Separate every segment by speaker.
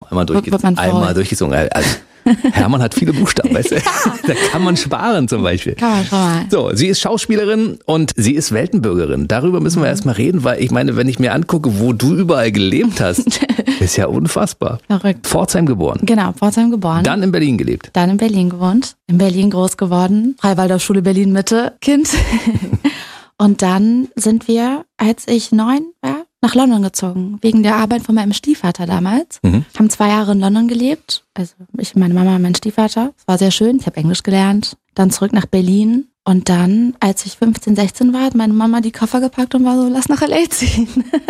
Speaker 1: einmal durchgezogen. Also, Hermann hat viele Buchstaben, weißt du? Ja. Da kann man sparen zum Beispiel.
Speaker 2: Kann man schon mal.
Speaker 1: So, sie ist Schauspielerin und sie ist Weltenbürgerin. Darüber müssen wir erstmal reden, weil ich meine, wenn ich mir angucke, wo du überall gelebt hast, ist ja unfassbar.
Speaker 2: Verrückt.
Speaker 1: Pforzheim geboren.
Speaker 2: Genau, Pforzheim geboren.
Speaker 1: Dann in Berlin gelebt.
Speaker 2: Dann in Berlin gewohnt. In Berlin groß geworden. Freie-Waldorf-Schule Berlin-Mitte, Kind. Und dann sind wir, als ich 9 war, nach London gezogen, wegen der Arbeit von meinem Stiefvater damals. Haben 2 Jahre in London gelebt, also ich, meine Mama und mein Stiefvater. Es war sehr schön, ich habe Englisch gelernt. Dann zurück nach Berlin und dann, als ich 15, 16 war, hat meine Mama die Koffer gepackt und war so, lass nach L.A. ziehen.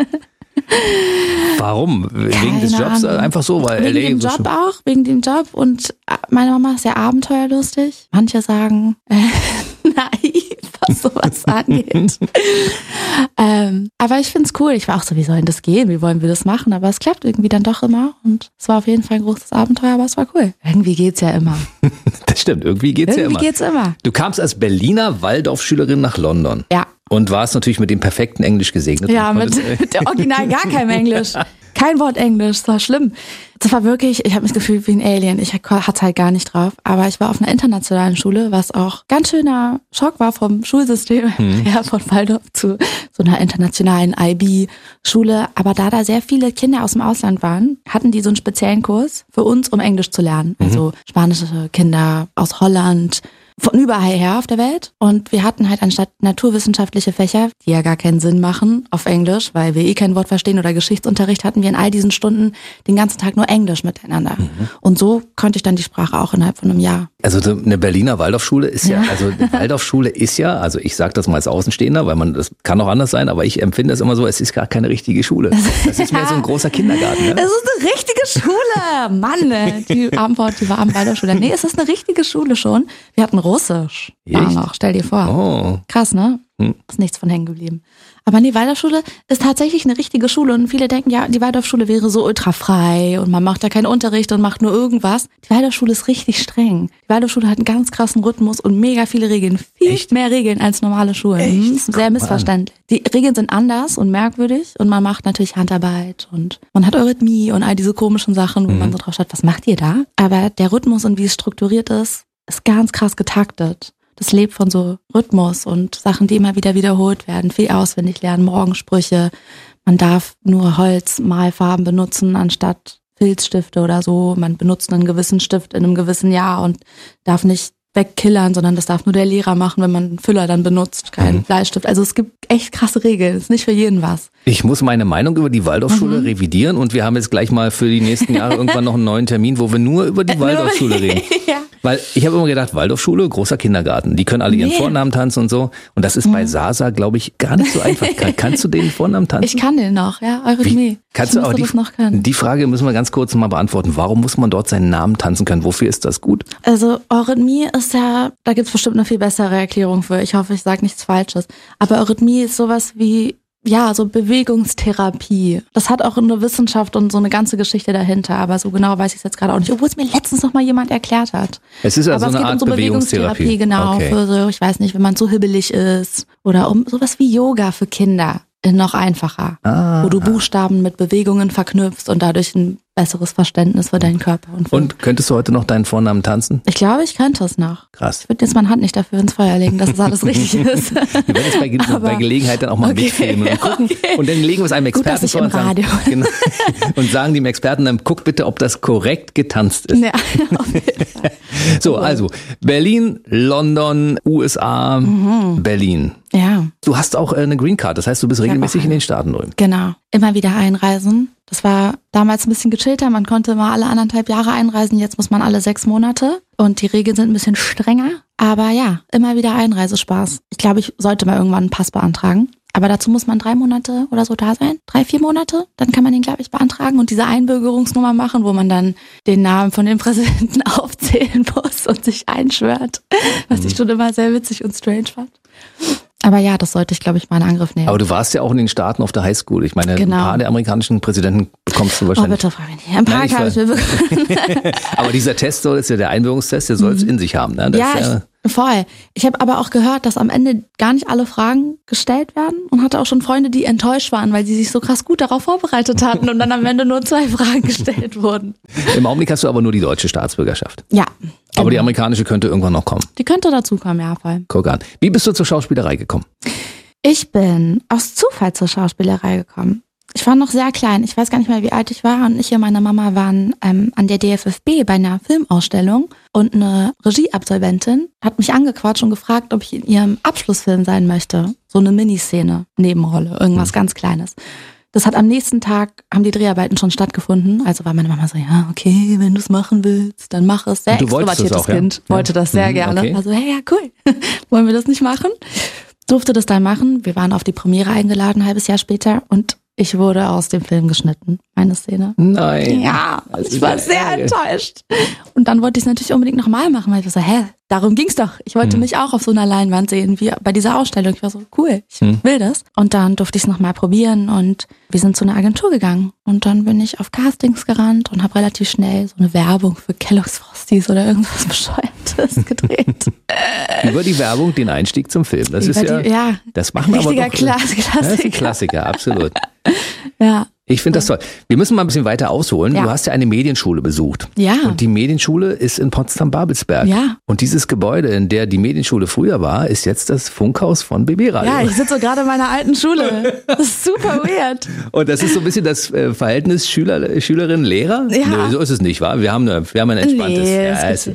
Speaker 1: Warum? Wegen des Jobs? Einfach so, weil
Speaker 2: wegen
Speaker 1: L.A.
Speaker 2: dem
Speaker 1: so
Speaker 2: Job auch, wegen dem Job. Und meine Mama ist sehr abenteuerlustig. Manche sagen naiv, was sowas angeht. Aber ich find's cool. Ich war auch so, wie soll denn das gehen? Wie wollen wir das machen? Aber es klappt irgendwie dann doch immer. Und es war auf jeden Fall ein großes Abenteuer, aber es war cool. Irgendwie geht's ja immer.
Speaker 1: Das stimmt, irgendwie geht's immer. Du kamst als Berliner Waldorfschülerin nach London.
Speaker 2: Ja.
Speaker 1: Und warst natürlich mit dem perfekten Englisch gesegnet.
Speaker 2: Ja, mit der Original gar keinem Englisch. Kein Wort Englisch, das war schlimm. Das war wirklich, ich habe mich gefühlt wie ein Alien. Ich hatte halt gar nicht drauf. Aber ich war auf einer internationalen Schule, was auch ganz schöner Schock war vom Schulsystem her, von Waldorf zu so einer internationalen IB-Schule. Aber da sehr viele Kinder aus dem Ausland waren, hatten die so einen speziellen Kurs für uns, um Englisch zu lernen. Also spanische Kinder aus Holland, von überall her auf der Welt. Und wir hatten halt anstatt naturwissenschaftliche Fächer, die ja gar keinen Sinn machen, auf Englisch, weil wir kein Wort verstehen, oder Geschichtsunterricht, hatten wir in all diesen Stunden den ganzen Tag nur Englisch miteinander. Und so konnte ich dann die Sprache auch innerhalb von einem Jahr.
Speaker 1: Also eine Berliner Waldorfschule ist Waldorfschule ist ja, also ich sage das mal als Außenstehender, weil das kann auch anders sein, aber ich empfinde es immer so, es ist gar keine richtige Schule. Das ist mehr so ein großer Kindergarten. Ne?
Speaker 2: Es ist eine richtige Schule! Mann, die war am Waldorfschule. Nee, es ist eine richtige Schule schon. Wir hatten Russisch. Noch, stell dir vor.
Speaker 1: Oh.
Speaker 2: Krass, ne? Ist nichts von hängen geblieben. Aber die Waldorfschule ist tatsächlich eine richtige Schule und viele denken, ja, die Waldorfschule wäre so ultrafrei und man macht da keinen Unterricht und macht nur irgendwas. Die Waldorfschule ist richtig streng. Die Waldorfschule hat einen ganz krassen Rhythmus und mega viele Regeln. Viel mehr Regeln als normale Schulen. Ist sehr missverständlich. Die Regeln sind anders und merkwürdig und man macht natürlich Handarbeit und man hat Eurythmie und all diese komischen Sachen, wo man so drauf schaut, was macht ihr da? Aber der Rhythmus und wie es strukturiert ist ganz krass getaktet. Das lebt von so Rhythmus und Sachen, die immer wieder wiederholt werden. Viel auswendig lernen, Morgensprüche. Man darf nur Holzmalfarben benutzen anstatt Filzstifte oder so. Man benutzt einen gewissen Stift in einem gewissen Jahr und darf nicht wegkillern, sondern das darf nur der Lehrer machen, wenn man einen Füller dann benutzt, keinen Bleistift. Also es gibt echt krasse Regeln. Ist nicht für jeden was.
Speaker 1: Ich muss meine Meinung über die Waldorfschule revidieren und wir haben jetzt gleich mal für die nächsten Jahre irgendwann noch einen neuen Termin, wo wir nur über die Waldorfschule reden.
Speaker 2: Ja.
Speaker 1: Weil ich habe immer gedacht, Waldorfschule, großer Kindergarten, die können alle ihren Vornamen tanzen und so. Und das ist bei Sasa, glaube ich, gar nicht so einfach. Kannst du den Vornamen tanzen?
Speaker 2: Ich kann den noch, ja, Eurythmie.
Speaker 1: Kannst du auch die Frage müssen wir ganz kurz mal beantworten. Warum muss man dort seinen Namen tanzen können? Wofür ist das gut?
Speaker 2: Also Eurythmie ist ja, da gibt's bestimmt eine viel bessere Erklärung für. Ich hoffe, ich sage nichts Falsches. Aber Eurythmie ist sowas wie, ja, so Bewegungstherapie. Das hat auch eine Wissenschaft und so eine ganze Geschichte dahinter, aber so genau weiß ich es jetzt gerade auch nicht, obwohl es mir letztens noch mal jemand erklärt hat.
Speaker 1: Es ist also
Speaker 2: aber
Speaker 1: eine Art Bewegungstherapie.
Speaker 2: Genau,
Speaker 1: okay.
Speaker 2: Für so, ich weiß nicht, wenn man so hibbelig ist oder um sowas wie Yoga für Kinder. Noch einfacher, wo du Buchstaben mit Bewegungen verknüpfst und dadurch ein besseres Verständnis für deinen Körper.
Speaker 1: Und könntest du heute noch deinen Vornamen tanzen?
Speaker 2: Ich glaube, ich könnte es noch.
Speaker 1: Krass.
Speaker 2: Ich würde jetzt meine Hand nicht dafür ins Feuer legen, dass das alles richtig ist.
Speaker 1: Wir werden es bei Gelegenheit dann auch mal mitfilmen und gucken. Und dann legen wir es einem Experten vor und sagen dem Experten dann, guck bitte, ob das korrekt getanzt ist.
Speaker 2: Ja, auf jeden Fall.
Speaker 1: So, also Berlin, London, USA, Berlin.
Speaker 2: Ja.
Speaker 1: Du hast auch eine Green Card, das heißt, du bist regelmäßig in den Staaten drüben.
Speaker 2: Genau, immer wieder einreisen. Das war damals ein bisschen gechillter, man konnte mal alle 1,5 Jahre einreisen, jetzt muss man alle 6 Monate und die Regeln sind ein bisschen strenger. Aber ja, immer wieder Einreisespaß. Ich glaube, ich sollte mal irgendwann einen Pass beantragen. Aber dazu muss man 3 Monate oder so da sein. 3, 4 Monate. Dann kann man den, glaube ich, beantragen und diese Einbürgerungsnummer machen, wo man dann den Namen von dem Präsidenten aufzählen muss und sich einschwört. Was ich schon immer sehr witzig und strange fand. Aber ja, das sollte ich, glaube ich, mal in Angriff nehmen.
Speaker 1: Aber du warst ja auch in den Staaten auf der Highschool. Ich meine,
Speaker 2: Genau.
Speaker 1: ein paar der amerikanischen Präsidenten bekommst du wahrscheinlich.
Speaker 2: Oh, bitte frag mich nicht. Ein paar
Speaker 1: Nein,
Speaker 2: habe ich mir bekommen.
Speaker 1: Aber dieser Test ist ja der Einbürgerungstest, der soll es in sich haben. Ne? Das ist ja,
Speaker 2: voll. Ich habe aber auch gehört, dass am Ende gar nicht alle Fragen gestellt werden und hatte auch schon Freunde, die enttäuscht waren, weil sie sich so krass gut darauf vorbereitet hatten und dann am Ende nur 2 Fragen gestellt wurden.
Speaker 1: Im Augenblick hast du aber nur die deutsche Staatsbürgerschaft.
Speaker 2: Ja.
Speaker 1: Aber die amerikanische könnte irgendwann noch kommen.
Speaker 2: Die könnte dazukommen, ja, voll.
Speaker 1: Guck an. Wie bist du zur Schauspielerei gekommen?
Speaker 2: Ich bin aus Zufall zur Schauspielerei gekommen. Ich war noch sehr klein. Ich weiß gar nicht mehr, wie alt ich war. Und ich und meine Mama waren an der DFFB bei einer Filmausstellung. Und eine Regieabsolventin hat mich angequatscht und gefragt, ob ich in ihrem Abschlussfilm sein möchte. So eine Miniszene, Nebenrolle, irgendwas ganz Kleines. Das hat am nächsten Tag, haben die Dreharbeiten schon stattgefunden. Also war meine Mama so, ja, okay, wenn du es machen willst, dann mach es. Sehr extrovertiertes Kind. Ja? Wollte das sehr gerne.
Speaker 1: Okay.
Speaker 2: Also, hey, ja, cool. Wollen wir das nicht machen? Durfte das dann machen. Wir waren auf die Premiere eingeladen, ein halbes Jahr später. Und ich wurde aus dem Film geschnitten, meine Szene.
Speaker 1: Nein.
Speaker 2: Ja, ich war sehr enttäuscht. Und dann wollte ich es natürlich unbedingt nochmal machen, weil ich so, darum ging's doch. Ich wollte mich auch auf so einer Leinwand sehen, wie bei dieser Ausstellung. Ich war so, cool, ich will das. Und dann durfte ich es nochmal probieren und wir sind zu einer Agentur gegangen. Und dann bin ich auf Castings gerannt und habe relativ schnell so eine Werbung für Kellogg's Frosties oder irgendwas Bescheuertes gedreht.
Speaker 1: Über die Werbung den Einstieg zum Film. Das ist ja, das machen wir aber doch.
Speaker 2: Klassiker.
Speaker 1: Das ist ein Klassiker, absolut.
Speaker 2: Ja.
Speaker 1: Ich finde das toll. Wir müssen mal ein bisschen weiter ausholen.
Speaker 2: Ja.
Speaker 1: Du hast ja eine Medienschule besucht.
Speaker 2: Ja.
Speaker 1: Und die Medienschule ist in Potsdam-Babelsberg.
Speaker 2: Ja.
Speaker 1: Und dieses Gebäude, in der die Medienschule früher war, ist jetzt das Funkhaus von BB Radio.
Speaker 2: Ja, ich sitze gerade in meiner alten Schule. Das ist super weird.
Speaker 1: Und das ist so ein bisschen das Verhältnis Schülerin, Lehrer?
Speaker 2: Ja.
Speaker 1: Nö, so ist es nicht, wahr? Wir haben ein entspanntes.
Speaker 2: Nee,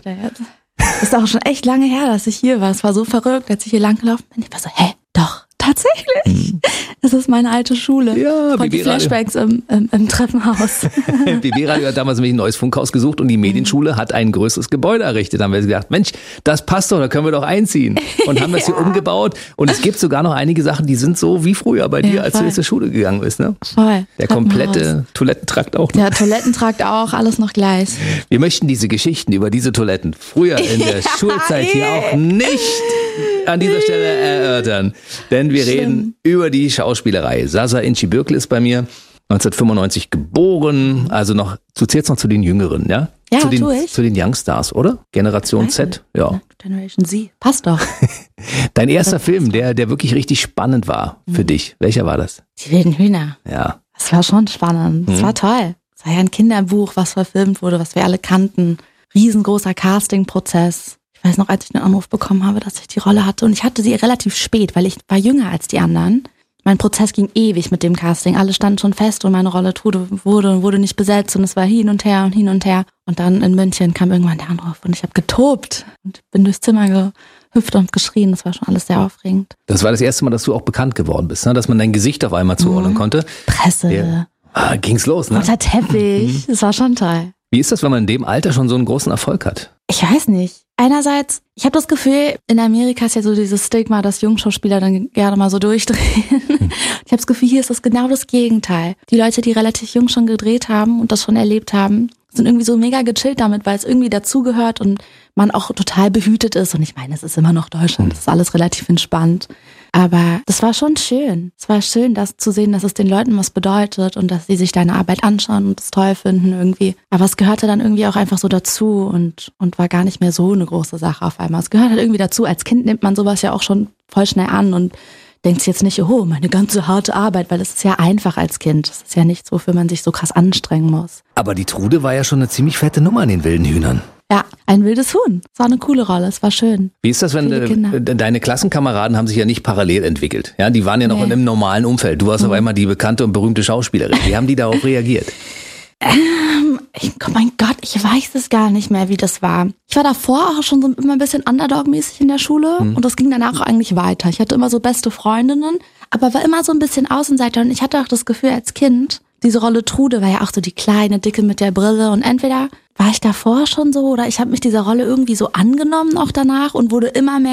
Speaker 2: das ist auch schon echt lange her, dass ich hier war. Es war so verrückt, als ich hier lang gelaufen bin. Ich war so, doch, tatsächlich. Das ist meine alte Schule.
Speaker 1: Ja,
Speaker 2: voll die Flashbacks im Treppenhaus.
Speaker 1: BB Radio hat damals nämlich ein neues Funkhaus gesucht und die Medienschule hat ein größeres Gebäude errichtet. Da haben wir gedacht, Mensch, das passt doch, da können wir doch einziehen. Und haben das hier umgebaut. Und es gibt sogar noch einige Sachen, die sind so wie früher bei dir, als du jetzt zur Schule gegangen bist. Ne?
Speaker 2: Voll.
Speaker 1: Der komplette Toilettentrakt auch noch.
Speaker 2: Ja, Toilettentrakt auch, alles noch gleich.
Speaker 1: Wir möchten diese Geschichten über diese Toiletten früher in der Schulzeit hier auch nicht an dieser Stelle erörtern. Denn wir reden über die Schauspielerei. Sasa Inci Bürkle ist bei mir, 1995 geboren, also noch, du zählst noch zu den Jüngeren, ja?
Speaker 2: Ja,
Speaker 1: tue ich. Zu den Youngstars, oder? Generation Z, ja.
Speaker 2: Generation Z, passt doch.
Speaker 1: Dein erster Film, der wirklich richtig spannend war für dich, welcher war das?
Speaker 2: Die wilden Hühner.
Speaker 1: Ja.
Speaker 2: Das war schon spannend, das war toll. Es war ja ein Kinderbuch, was verfilmt wurde, was wir alle kannten. Riesengroßer Castingprozess. Ich weiß noch, als ich den Anruf bekommen habe, dass ich die Rolle hatte. Und ich hatte sie relativ spät, weil ich war jünger als die anderen. Mein Prozess ging ewig mit dem Casting. Alle standen schon fest und meine Rolle wurde nicht besetzt. Und es war hin und her und hin und her. Und dann in München kam irgendwann der Anruf und ich habe getobt und bin durchs Zimmer gehüpft und geschrien. Das war schon alles sehr aufregend.
Speaker 1: Das war das erste Mal, dass du auch bekannt geworden bist, ne? Dass man dein Gesicht auf einmal zuordnen konnte.
Speaker 2: Presse.
Speaker 1: Ging's los, ne?
Speaker 2: Unter Teppich. Das war schon toll.
Speaker 1: Wie ist das, wenn man in dem Alter schon so einen großen Erfolg hat?
Speaker 2: Ich weiß nicht. Einerseits, ich habe das Gefühl, in Amerika ist ja so dieses Stigma, dass Jungschauspieler dann gerne mal so durchdrehen. Ich habe das Gefühl, hier ist das genau das Gegenteil. Die Leute, die relativ jung schon gedreht haben und das schon erlebt haben, sind irgendwie so mega gechillt damit, weil es irgendwie dazugehört und man auch total behütet ist. Und ich meine, es ist immer noch Deutschland, es ist alles relativ entspannt. Aber das war schon schön. Es war schön, das zu sehen, dass es den Leuten was bedeutet und dass sie sich deine Arbeit anschauen und es toll finden irgendwie. Aber es gehörte dann irgendwie auch einfach so dazu und war gar nicht mehr so eine große Sache auf einmal. Es gehört halt irgendwie dazu. Als Kind nimmt man sowas ja auch schon voll schnell an und denkt sich jetzt nicht, oh, meine ganze harte Arbeit, weil es ist ja einfach als Kind. Es ist ja nichts, wofür man sich so krass anstrengen muss.
Speaker 1: Aber die Trude war ja schon eine ziemlich fette Nummer in den wilden Hühnern.
Speaker 2: Ja, ein wildes Huhn. Es war eine coole Rolle, es war schön.
Speaker 1: Wie ist das, wenn deine Klassenkameraden haben sich ja nicht parallel entwickelt? Ja, die waren ja noch in einem normalen Umfeld. Du warst auf einmal die bekannte und berühmte Schauspielerin. Wie haben die darauf reagiert?
Speaker 2: Oh mein Gott, ich weiß es gar nicht mehr, wie das war. Ich war davor auch schon so immer ein bisschen Underdog-mäßig in der Schule und das ging danach auch eigentlich weiter. Ich hatte immer so beste Freundinnen, aber war immer so ein bisschen Außenseiter und ich hatte auch das Gefühl als Kind, diese Rolle Trude war ja auch so die kleine, dicke mit der Brille und entweder war ich davor schon so oder ich habe mich dieser Rolle irgendwie so angenommen auch danach und wurde immer mehr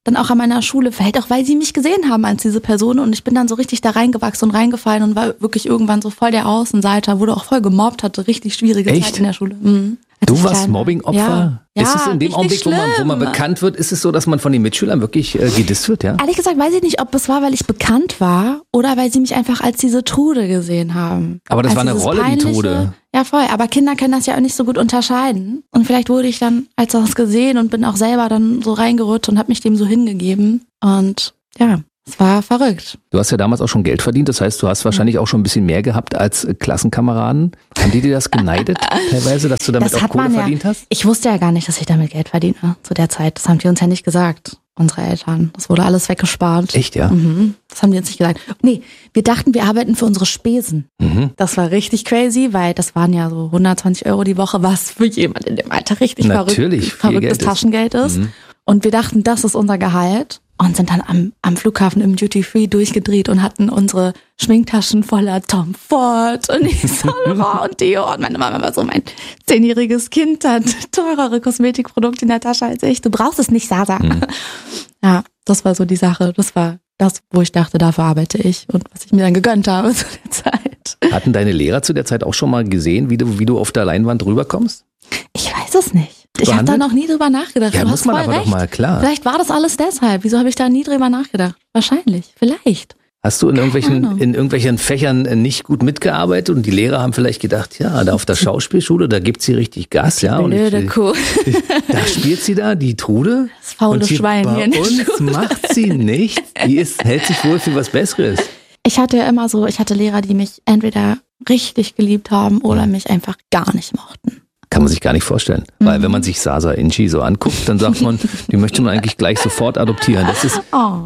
Speaker 2: dann auch an meiner Schule, vielleicht auch, weil sie mich gesehen haben als diese Person und ich bin dann so richtig da reingewachsen und reingefallen und war wirklich irgendwann so voll der Außenseiter, wurde auch voll gemobbt, hatte richtig schwierige Zeit in der Schule. Mhm.
Speaker 1: Du warst Mobbing-Opfer?
Speaker 2: Ja.
Speaker 1: Ist es in dem Augenblick, wo man bekannt wird, ist es so, dass man von den Mitschülern wirklich gedisst wird, ja?
Speaker 2: Ehrlich gesagt weiß ich nicht, ob es war, weil ich bekannt war oder weil sie mich einfach als diese Trude gesehen haben.
Speaker 1: Aber das war eine Rolle,
Speaker 2: peinliche,
Speaker 1: die Trude.
Speaker 2: Ja, voll. Aber Kinder können das ja auch nicht so gut unterscheiden. Und vielleicht wurde ich dann als das gesehen und bin auch selber dann so reingerutscht und habe mich dem so hingegeben. Und ja, es war verrückt.
Speaker 1: Du hast ja damals auch schon Geld verdient, das heißt, du hast wahrscheinlich auch schon ein bisschen mehr gehabt als Klassenkameraden. Haben die dir das geneidet teilweise, dass du damit auch Kohle verdient hast?
Speaker 2: Ich wusste ja gar nicht, dass ich damit Geld verdiene zu der Zeit. Das haben die uns ja nicht gesagt, unsere Eltern. Das wurde alles weggespart.
Speaker 1: Echt, ja?
Speaker 2: Mhm. Das haben die uns nicht gesagt. Nee, wir dachten, wir arbeiten für unsere Spesen. Mhm. Das war richtig crazy, weil das waren ja so 120 € die Woche, was für jemand in dem Alter richtig verrücktes Taschengeld ist. Mhm. Und wir dachten, das ist unser Gehalt. Und sind dann am Flughafen im Duty-Free durchgedreht und hatten unsere Schminktaschen voller Tom Ford und Yves Saint Laurent und Dior. Und meine Mama war so, mein 10-jähriges Kind hat teurere Kosmetikprodukte in der Tasche als ich. Du brauchst es nicht, Sasa. Mhm. Ja, das war so die Sache. Das war das, wo ich dachte, dafür arbeite ich und was ich mir dann gegönnt habe zu der Zeit.
Speaker 1: Hatten deine Lehrer zu der Zeit auch schon mal gesehen, wie du auf der Leinwand rüberkommst?
Speaker 2: Ich weiß es nicht. Ich habe da noch nie drüber nachgedacht.
Speaker 1: Ja, muss man aber
Speaker 2: recht.
Speaker 1: doch mal, klar.
Speaker 2: Vielleicht war das alles deshalb. Wieso habe ich da nie drüber nachgedacht? Wahrscheinlich, vielleicht.
Speaker 1: Hast du in irgendwelchen Fächern nicht gut mitgearbeitet und die Lehrer haben vielleicht gedacht, ja, da auf der Schauspielschule, da gibt sie richtig Gas, ja.
Speaker 2: Blöde Kuh.
Speaker 1: Da spielt sie da, die Trude.
Speaker 2: Das faule Schwein hier in der Schule.
Speaker 1: Bei uns macht sie nichts. Die hält sich wohl für was Besseres.
Speaker 2: Ich hatte Lehrer, die mich entweder richtig geliebt haben oder mich einfach gar nicht mochten.
Speaker 1: Kann man sich gar nicht vorstellen. Weil wenn man sich Sasa Inci so anguckt, dann sagt man, die möchte man eigentlich gleich sofort adoptieren. Das ist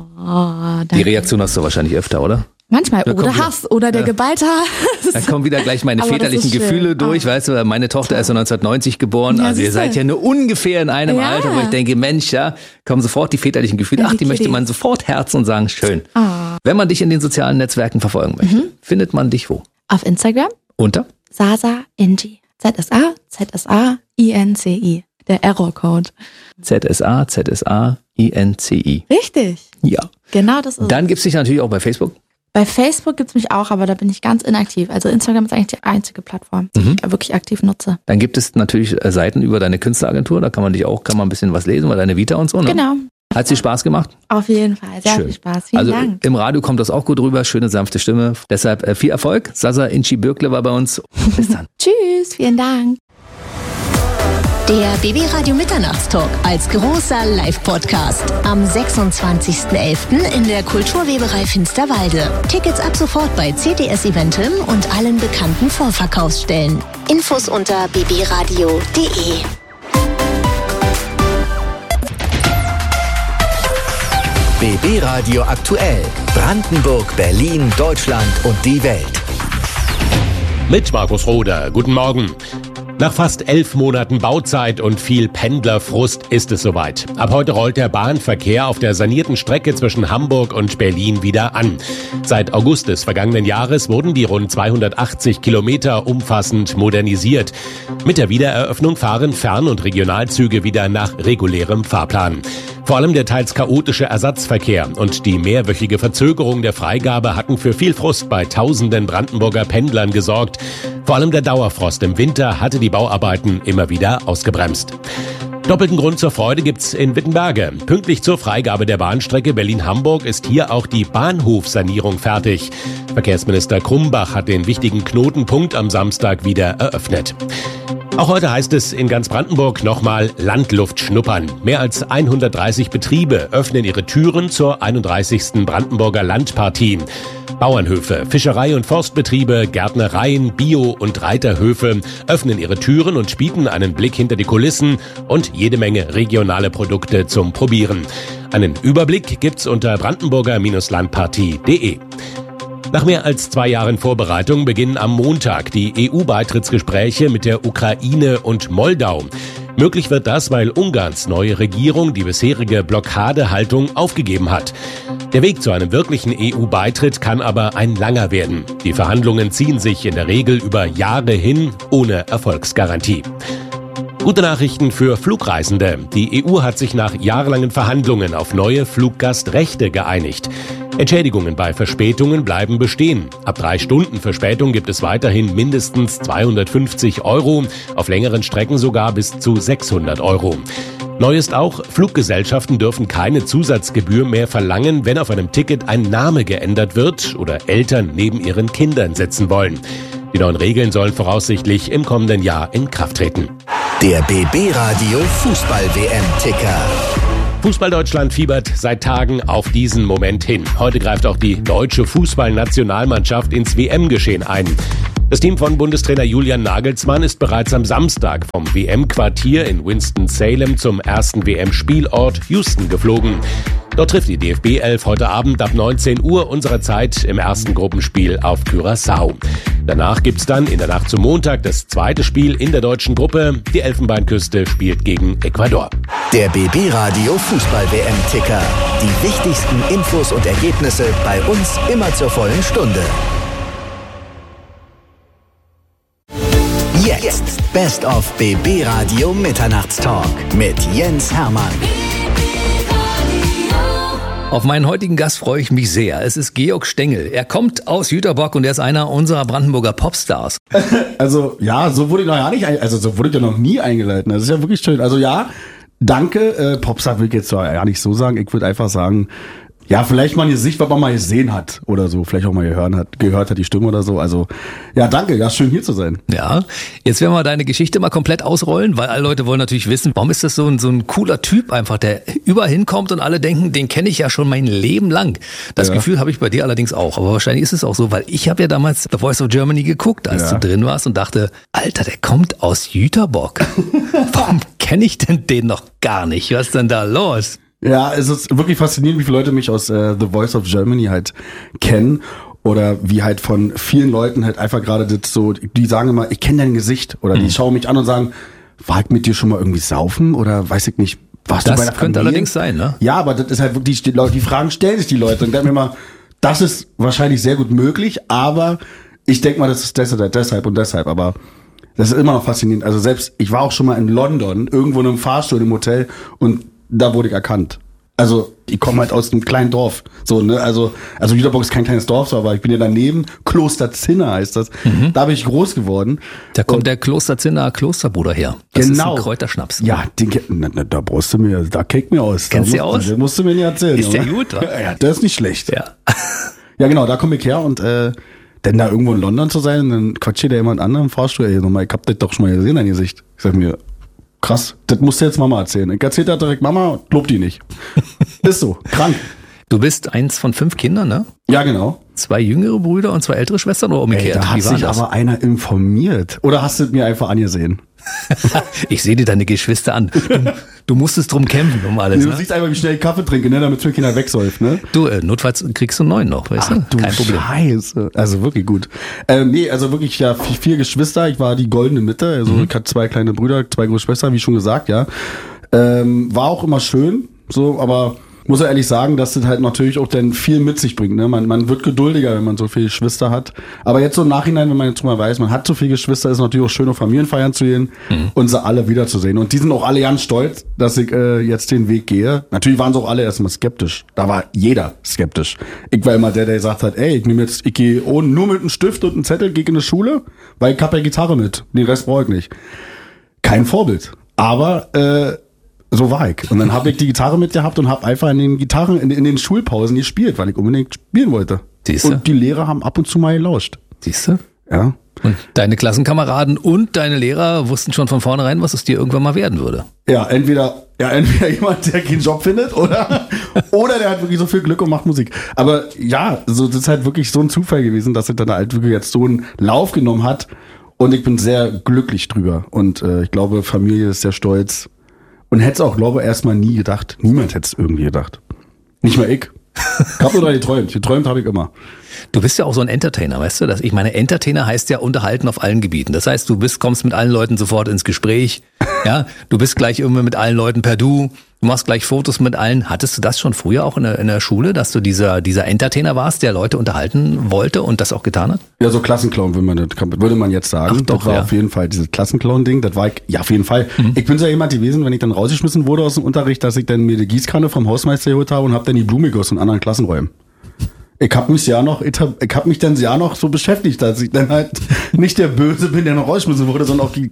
Speaker 1: die Reaktion hast du wahrscheinlich öfter, oder?
Speaker 2: Manchmal. Oder Hass oder der Geballte Hass.
Speaker 1: Dann kommen wieder gleich meine väterlichen Gefühle durch. Weißt du, meine Tochter ist 1990 geboren.
Speaker 2: Ja,
Speaker 1: also ihr seid ja nur ungefähr in einem Alter, wo ich denke, Mensch, ja, kommen sofort die väterlichen Gefühle. Ach, die möchte man sofort herzen und sagen, schön. Wenn man dich in den sozialen Netzwerken verfolgen möchte, findet man dich wo?
Speaker 2: Auf Instagram.
Speaker 1: Unter?
Speaker 2: Sasa Inci. ZSA-INCI. Der Error-Code.
Speaker 1: ZSA-INCI.
Speaker 2: Richtig.
Speaker 1: Ja.
Speaker 2: Genau das ist.
Speaker 1: Dann gibt's dich natürlich auch bei Facebook.
Speaker 2: Bei Facebook gibt's mich auch, aber da bin ich ganz inaktiv. Also Instagram ist eigentlich die einzige Plattform, die ich wirklich aktiv nutze.
Speaker 1: Dann gibt es natürlich Seiten über deine Künstleragentur. Da kann man ein bisschen was lesen, über deine Vita und so. Ne?
Speaker 2: Genau.
Speaker 1: Hat dir Spaß gemacht?
Speaker 2: Auf jeden Fall, sehr viel Spaß. Vielen Dank.
Speaker 1: Im Radio kommt das auch gut rüber, schöne sanfte Stimme. Deshalb viel Erfolg. Sasa Inci Bürkle war bei uns. Bis dann.
Speaker 2: Tschüss, vielen Dank.
Speaker 3: Der BB Radio Mitternachtstalk als großer Live-Podcast am 26.11. in der Kulturweberei Finsterwalde. Tickets ab sofort bei CTS Eventim und allen bekannten Vorverkaufsstellen. Infos unter bbradio.de.
Speaker 4: BB Radio aktuell. Brandenburg, Berlin, Deutschland und die Welt.
Speaker 5: Mit Markus Roder. Guten Morgen. Nach fast 11 Monaten Bauzeit und viel Pendlerfrust ist es soweit. Ab heute rollt der Bahnverkehr auf der sanierten Strecke zwischen Hamburg und Berlin wieder an. Seit August des vergangenen Jahres wurden die rund 280 Kilometer umfassend modernisiert. Mit der Wiedereröffnung fahren Fern- und Regionalzüge wieder nach regulärem Fahrplan. Vor allem der teils chaotische Ersatzverkehr und die mehrwöchige Verzögerung der Freigabe hatten für viel Frust bei tausenden Brandenburger Pendlern gesorgt. Vor allem der Dauerfrost im Winter hatte die Bauarbeiten immer wieder ausgebremst. Doppelten Grund zur Freude gibt's in Wittenberge. Pünktlich zur Freigabe der Bahnstrecke Berlin-Hamburg ist hier auch die Bahnhofsanierung fertig. Verkehrsminister Krumbach hat den wichtigen Knotenpunkt am Samstag wieder eröffnet. Auch heute heißt es in ganz Brandenburg nochmal Landluft schnuppern. Mehr als 130 Betriebe öffnen ihre Türen zur 31. Brandenburger Landpartie. Bauernhöfe, Fischerei- und Forstbetriebe, Gärtnereien, Bio- und Reiterhöfe öffnen ihre Türen und bieten einen Blick hinter die Kulissen und jede Menge regionale Produkte zum Probieren. Einen Überblick gibt's unter brandenburger-landpartie.de. Nach mehr als 2 Jahren Vorbereitung beginnen am Montag die EU-Beitrittsgespräche mit der Ukraine und Moldau. Möglich wird das, weil Ungarns neue Regierung die bisherige Blockadehaltung aufgegeben hat. Der Weg zu einem wirklichen EU-Beitritt kann aber ein langer werden. Die Verhandlungen ziehen sich in der Regel über Jahre hin, ohne Erfolgsgarantie. Gute Nachrichten für Flugreisende. Die EU hat sich nach jahrelangen Verhandlungen auf neue Fluggastrechte geeinigt. Entschädigungen bei Verspätungen bleiben bestehen. Ab 3 Stunden Verspätung gibt es weiterhin mindestens 250 €, auf längeren Strecken sogar bis zu 600 €. Neu ist auch, Fluggesellschaften dürfen keine Zusatzgebühr mehr verlangen, wenn auf einem Ticket ein Name geändert wird oder Eltern neben ihren Kindern sitzen wollen. Die neuen Regeln sollen voraussichtlich im kommenden Jahr in Kraft treten.
Speaker 4: Der BB Radio Fußball-WM-Ticker.
Speaker 5: Fußball Deutschland fiebert seit Tagen auf diesen Moment hin. Heute greift auch die deutsche Fußballnationalmannschaft ins WM-Geschehen ein. Das Team von Bundestrainer Julian Nagelsmann ist bereits am Samstag vom WM-Quartier in Winston-Salem zum ersten WM-Spielort Houston geflogen. Dort trifft die DFB-11 heute Abend ab 19 Uhr unserer Zeit im ersten Gruppenspiel auf Curaçao. Danach gibt's dann in der Nacht zum Montag das zweite Spiel in der deutschen Gruppe. Die Elfenbeinküste spielt gegen Ecuador.
Speaker 4: Der BB Radio Fußball-WM-Ticker. Die wichtigsten Infos und Ergebnisse bei uns immer zur vollen Stunde. Jetzt Best of BB Radio Mitternachtstalk mit Jens Hermann.
Speaker 1: Auf meinen heutigen Gast freue ich mich sehr. Es ist Georg Stengel. Er kommt aus Jüterbock und er ist einer unserer Brandenburger Popstars.
Speaker 6: Also ja, so wurde ich noch nie eingeleitet. Das ist ja wirklich schön. Also ja, danke. Popstar will ich jetzt ja nicht so sagen. Ich würde einfach sagen, ja, vielleicht mal ein Gesicht, was man mal gesehen hat oder so. Vielleicht auch mal gehört hat die Stimme oder so. Also ja, danke. Ja, schön hier zu sein.
Speaker 1: Ja, jetzt werden wir deine Geschichte mal komplett ausrollen, weil alle Leute wollen natürlich wissen, warum ist das so ein cooler Typ einfach, der überall hinkommt und alle denken, den kenne ich ja schon mein Leben lang. Das Gefühl habe ich bei dir allerdings auch. Aber wahrscheinlich ist es auch so, weil ich habe ja damals The Voice of Germany geguckt, als du drin warst und dachte, Alter, der kommt aus Jüterbock. Warum kenne ich denn den noch gar nicht? Was ist denn da los?
Speaker 6: Ja, es ist wirklich faszinierend, wie viele Leute mich aus The Voice of Germany halt kennen oder wie halt von vielen Leuten halt einfach gerade das so, die sagen immer, ich kenne dein Gesicht oder die schauen mich an und sagen, war ich mit dir schon mal irgendwie saufen oder weiß ich nicht, warst du bei der Familie?
Speaker 1: Das könnte allerdings sein, ne?
Speaker 6: Ja, aber das ist halt wirklich, die Fragen stellen sich die Leute und denken mir mal, das ist wahrscheinlich sehr gut möglich, aber ich denke mal, das ist deshalb und deshalb, aber das ist immer noch faszinierend. Also selbst, ich war auch schon mal in London, irgendwo in einem Fahrstuhl im Hotel und da wurde ich erkannt. Also ich komme halt aus einem kleinen Dorf, so ne, also Jüterbock ist kein kleines Dorf, so, aber ich bin ja daneben, Klosterzinner heißt das. Da bin ich groß geworden.
Speaker 1: Da kommt der Klosterzinner Klosterbruder her. Das ist ein Kräuterschnaps.
Speaker 6: Ja, da brauchst du mir, da kick mir aus.
Speaker 1: Kennst du aus?
Speaker 6: Den musst du mir nicht erzählen.
Speaker 1: Ist der gut, oder?
Speaker 6: Ja, der ist nicht schlecht.
Speaker 1: Ja.
Speaker 6: Ja, genau, da komme ich her und denn da irgendwo in London zu sein, dann quatscht da jemand anderem im Fahrstuhl, ey, nochmal, ich hab das doch schon mal gesehen, dein Gesicht. Ich sag mir, krass, das musst du jetzt Mama erzählen. Ich erzähl das direkt Mama, lobt die nicht. Ist so, krank.
Speaker 1: Du bist 1 von 5 Kindern, ne?
Speaker 6: Ja, genau.
Speaker 1: 2 jüngere Brüder und 2 ältere Schwestern oder umgekehrt?
Speaker 6: Ey, da hat sich aber einer informiert. Oder hast du es mir einfach angesehen?
Speaker 1: Ich sehe dir deine Geschwister an. Du musstest drum kämpfen um alles.
Speaker 6: Du siehst einfach, wie schnell ich Kaffee trinke, ne, damit mir keiner wegsäuft. Ne?
Speaker 1: Du, notfalls kriegst du 9 noch, weißt du?
Speaker 6: Kein Problem. Scheiße. Also wirklich gut. Nee, also wirklich ja 4 Geschwister. Ich war die goldene Mitte. Also ich hatte 2 kleine Brüder, 2 große Schwestern, wie schon gesagt, ja. War auch immer schön, so, aber muss ja ehrlich sagen, dass das halt natürlich auch dann viel mit sich bringt. Ne? Man wird geduldiger, wenn man so viele Geschwister hat. Aber jetzt so im Nachhinein, wenn man jetzt mal weiß, man hat so viele Geschwister, ist es natürlich auch schön, auf Familienfeiern zu gehen und sie alle wiederzusehen. Und die sind auch alle ganz stolz, dass ich jetzt den Weg gehe. Natürlich waren sie auch alle erstmal skeptisch. Da war jeder skeptisch. Ich war immer der gesagt hat, ey, ich gehe nur mit einem Stift und einem Zettel, gehe in die Schule, weil ich habe ja Gitarre mit. Den Rest brauche ich nicht. Kein Vorbild. Aber so war ich. Und dann habe ich die Gitarre mitgehabt und habe einfach in den Schulpausen gespielt, weil ich unbedingt spielen wollte.
Speaker 1: Siehste?
Speaker 6: Und die Lehrer haben ab und zu mal gelauscht.
Speaker 1: Siehst du?
Speaker 6: Ja.
Speaker 1: Und deine Klassenkameraden und deine Lehrer wussten schon von vornherein, was es dir irgendwann mal werden würde.
Speaker 6: Ja, entweder jemand, der keinen Job findet, oder der hat wirklich so viel Glück und macht Musik. Aber ja, so, das ist halt wirklich so ein Zufall gewesen, dass er dann halt wirklich jetzt so einen Lauf genommen hat. Und ich bin sehr glücklich drüber. Und ich glaube, Familie ist sehr stolz. Und hätte es auch, glaube ich, erstmal nie gedacht. Niemand hätte es irgendwie gedacht. Nicht mal ich. Ich habe nur da geträumt. Geträumt habe ich immer.
Speaker 1: Du bist ja auch so ein Entertainer, weißt du? Ich meine, Entertainer heißt ja unterhalten auf allen Gebieten. Das heißt, du kommst mit allen Leuten sofort ins Gespräch. Ja, du bist gleich irgendwie mit allen Leuten per Du. Du machst gleich Fotos mit allen. Hattest du das schon früher auch in der Schule, dass du dieser Entertainer warst, der Leute unterhalten wollte und das auch getan hat?
Speaker 6: Ja, so Klassenclown, würde man jetzt sagen.
Speaker 1: Ach, doch,
Speaker 6: das war auf jeden Fall dieses Klassenclown-Ding. Das war ja auf jeden Fall. Ich bin so jemand gewesen, wenn ich dann rausgeschmissen wurde aus dem Unterricht, dass ich dann mir die Gießkanne vom Hausmeister geholt habe und habe dann die Blume gegossen in anderen Klassenräumen. Ich habe mich dann ja noch so beschäftigt, dass ich dann halt nicht der Böse bin, der noch rausschmissen wurde, sondern auch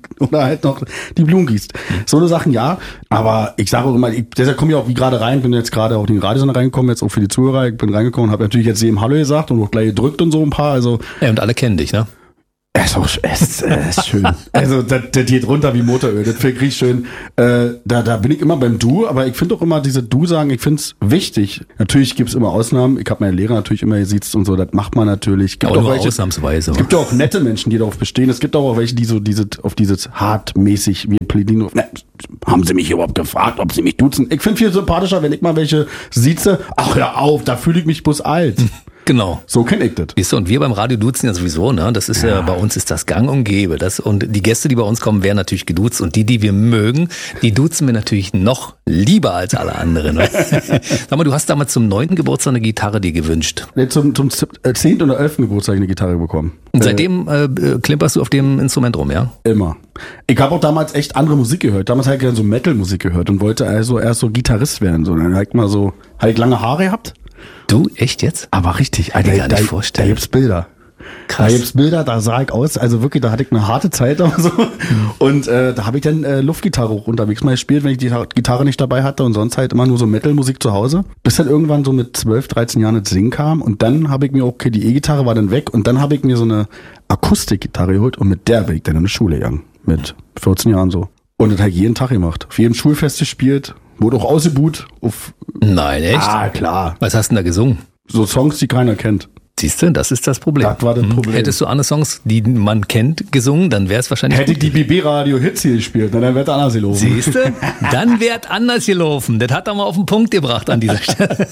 Speaker 6: die Blumen gießt. So eine Sachen, ja. Aber ich sage auch immer, deshalb komme ich auch wie gerade rein, bin jetzt gerade auch in den Radiosender reingekommen, jetzt auch für die Zuhörer. Ich bin reingekommen und habe natürlich jetzt jedem Hallo gesagt und auch gleich gedrückt und so ein paar. Also
Speaker 1: ja, und alle kennen dich, ne?
Speaker 6: Es ist schön. Also das geht runter wie Motoröl. Das finde ich schön. Da bin ich immer beim Du, aber ich finde auch immer diese Du-Sagen, ich finde es wichtig. Natürlich gibt es immer Ausnahmen. Ich habe meine Lehrer natürlich immer gesiezt und so, das macht man natürlich.
Speaker 1: Aber nur ausnahmsweise.
Speaker 6: Es gibt ja auch nette Menschen, die darauf bestehen. Es gibt auch welche, die so auf dieses hartmäßig, wir plädieren auf, haben sie mich überhaupt gefragt, ob sie mich duzen? Ich finde viel sympathischer, wenn ich mal welche sieze. Ach, hör auf, da fühle ich mich bloß alt.
Speaker 1: Genau.
Speaker 6: So kenn ich das.
Speaker 1: Siehst du, und wir beim Radio duzen ja sowieso, ne? Das ist ja bei uns ist das gang und gäbe. Und die Gäste, die bei uns kommen, werden natürlich geduzt. Und die wir mögen, die duzen wir natürlich noch lieber als alle anderen. Sag mal, du hast damals zum 9. Geburtstag eine Gitarre dir gewünscht.
Speaker 6: Zum 10. oder 11. Geburtstag eine Gitarre bekommen.
Speaker 1: Und seitdem klimperst du auf dem Instrument rum, ja?
Speaker 6: Immer. Ich habe auch damals echt andere Musik gehört. Damals habe ich gerne so Metal-Musik gehört und wollte also erst so Gitarrist werden. So, dann habe ich lange Haare gehabt.
Speaker 1: Du, echt jetzt?
Speaker 6: Aber richtig,
Speaker 1: Alter, gar nicht vorstellen.
Speaker 6: Da gibt's Bilder.
Speaker 1: Krass.
Speaker 6: Da gibt's Bilder, da sah ich aus, also wirklich, da hatte ich eine harte Zeit oder so. Und da habe ich dann Luftgitarre auch unterwegs mal gespielt, wenn ich die Gitarre nicht dabei hatte und sonst halt immer nur so Metal-Musik zu Hause. Bis dann irgendwann so mit 12, 13 Jahren das Singen kam und dann habe ich mir auch, okay, die E-Gitarre war dann weg und dann habe ich mir so eine Akustikgitarre geholt und mit der bin ich dann in die Schule gegangen. Mit 14 Jahren so. Und das habe ich jeden Tag gemacht. Auf jedem Schulfest gespielt. Wurde auch ausgebuht.
Speaker 1: Nein, echt?
Speaker 6: Ah, klar.
Speaker 1: Was hast du denn da gesungen?
Speaker 6: So Songs, die keiner kennt.
Speaker 1: Siehst du, das ist das Problem.
Speaker 6: Das war das Problem.
Speaker 1: Hättest du andere Songs, die man kennt, gesungen, dann wäre es wahrscheinlich
Speaker 6: Hätte ich die BB-Radio-Hits hier gespielt, dann wäre es anders gelaufen.
Speaker 1: Siehst du? Dann wäre es anders gelaufen. Das hat er mal auf den Punkt gebracht an dieser Stelle.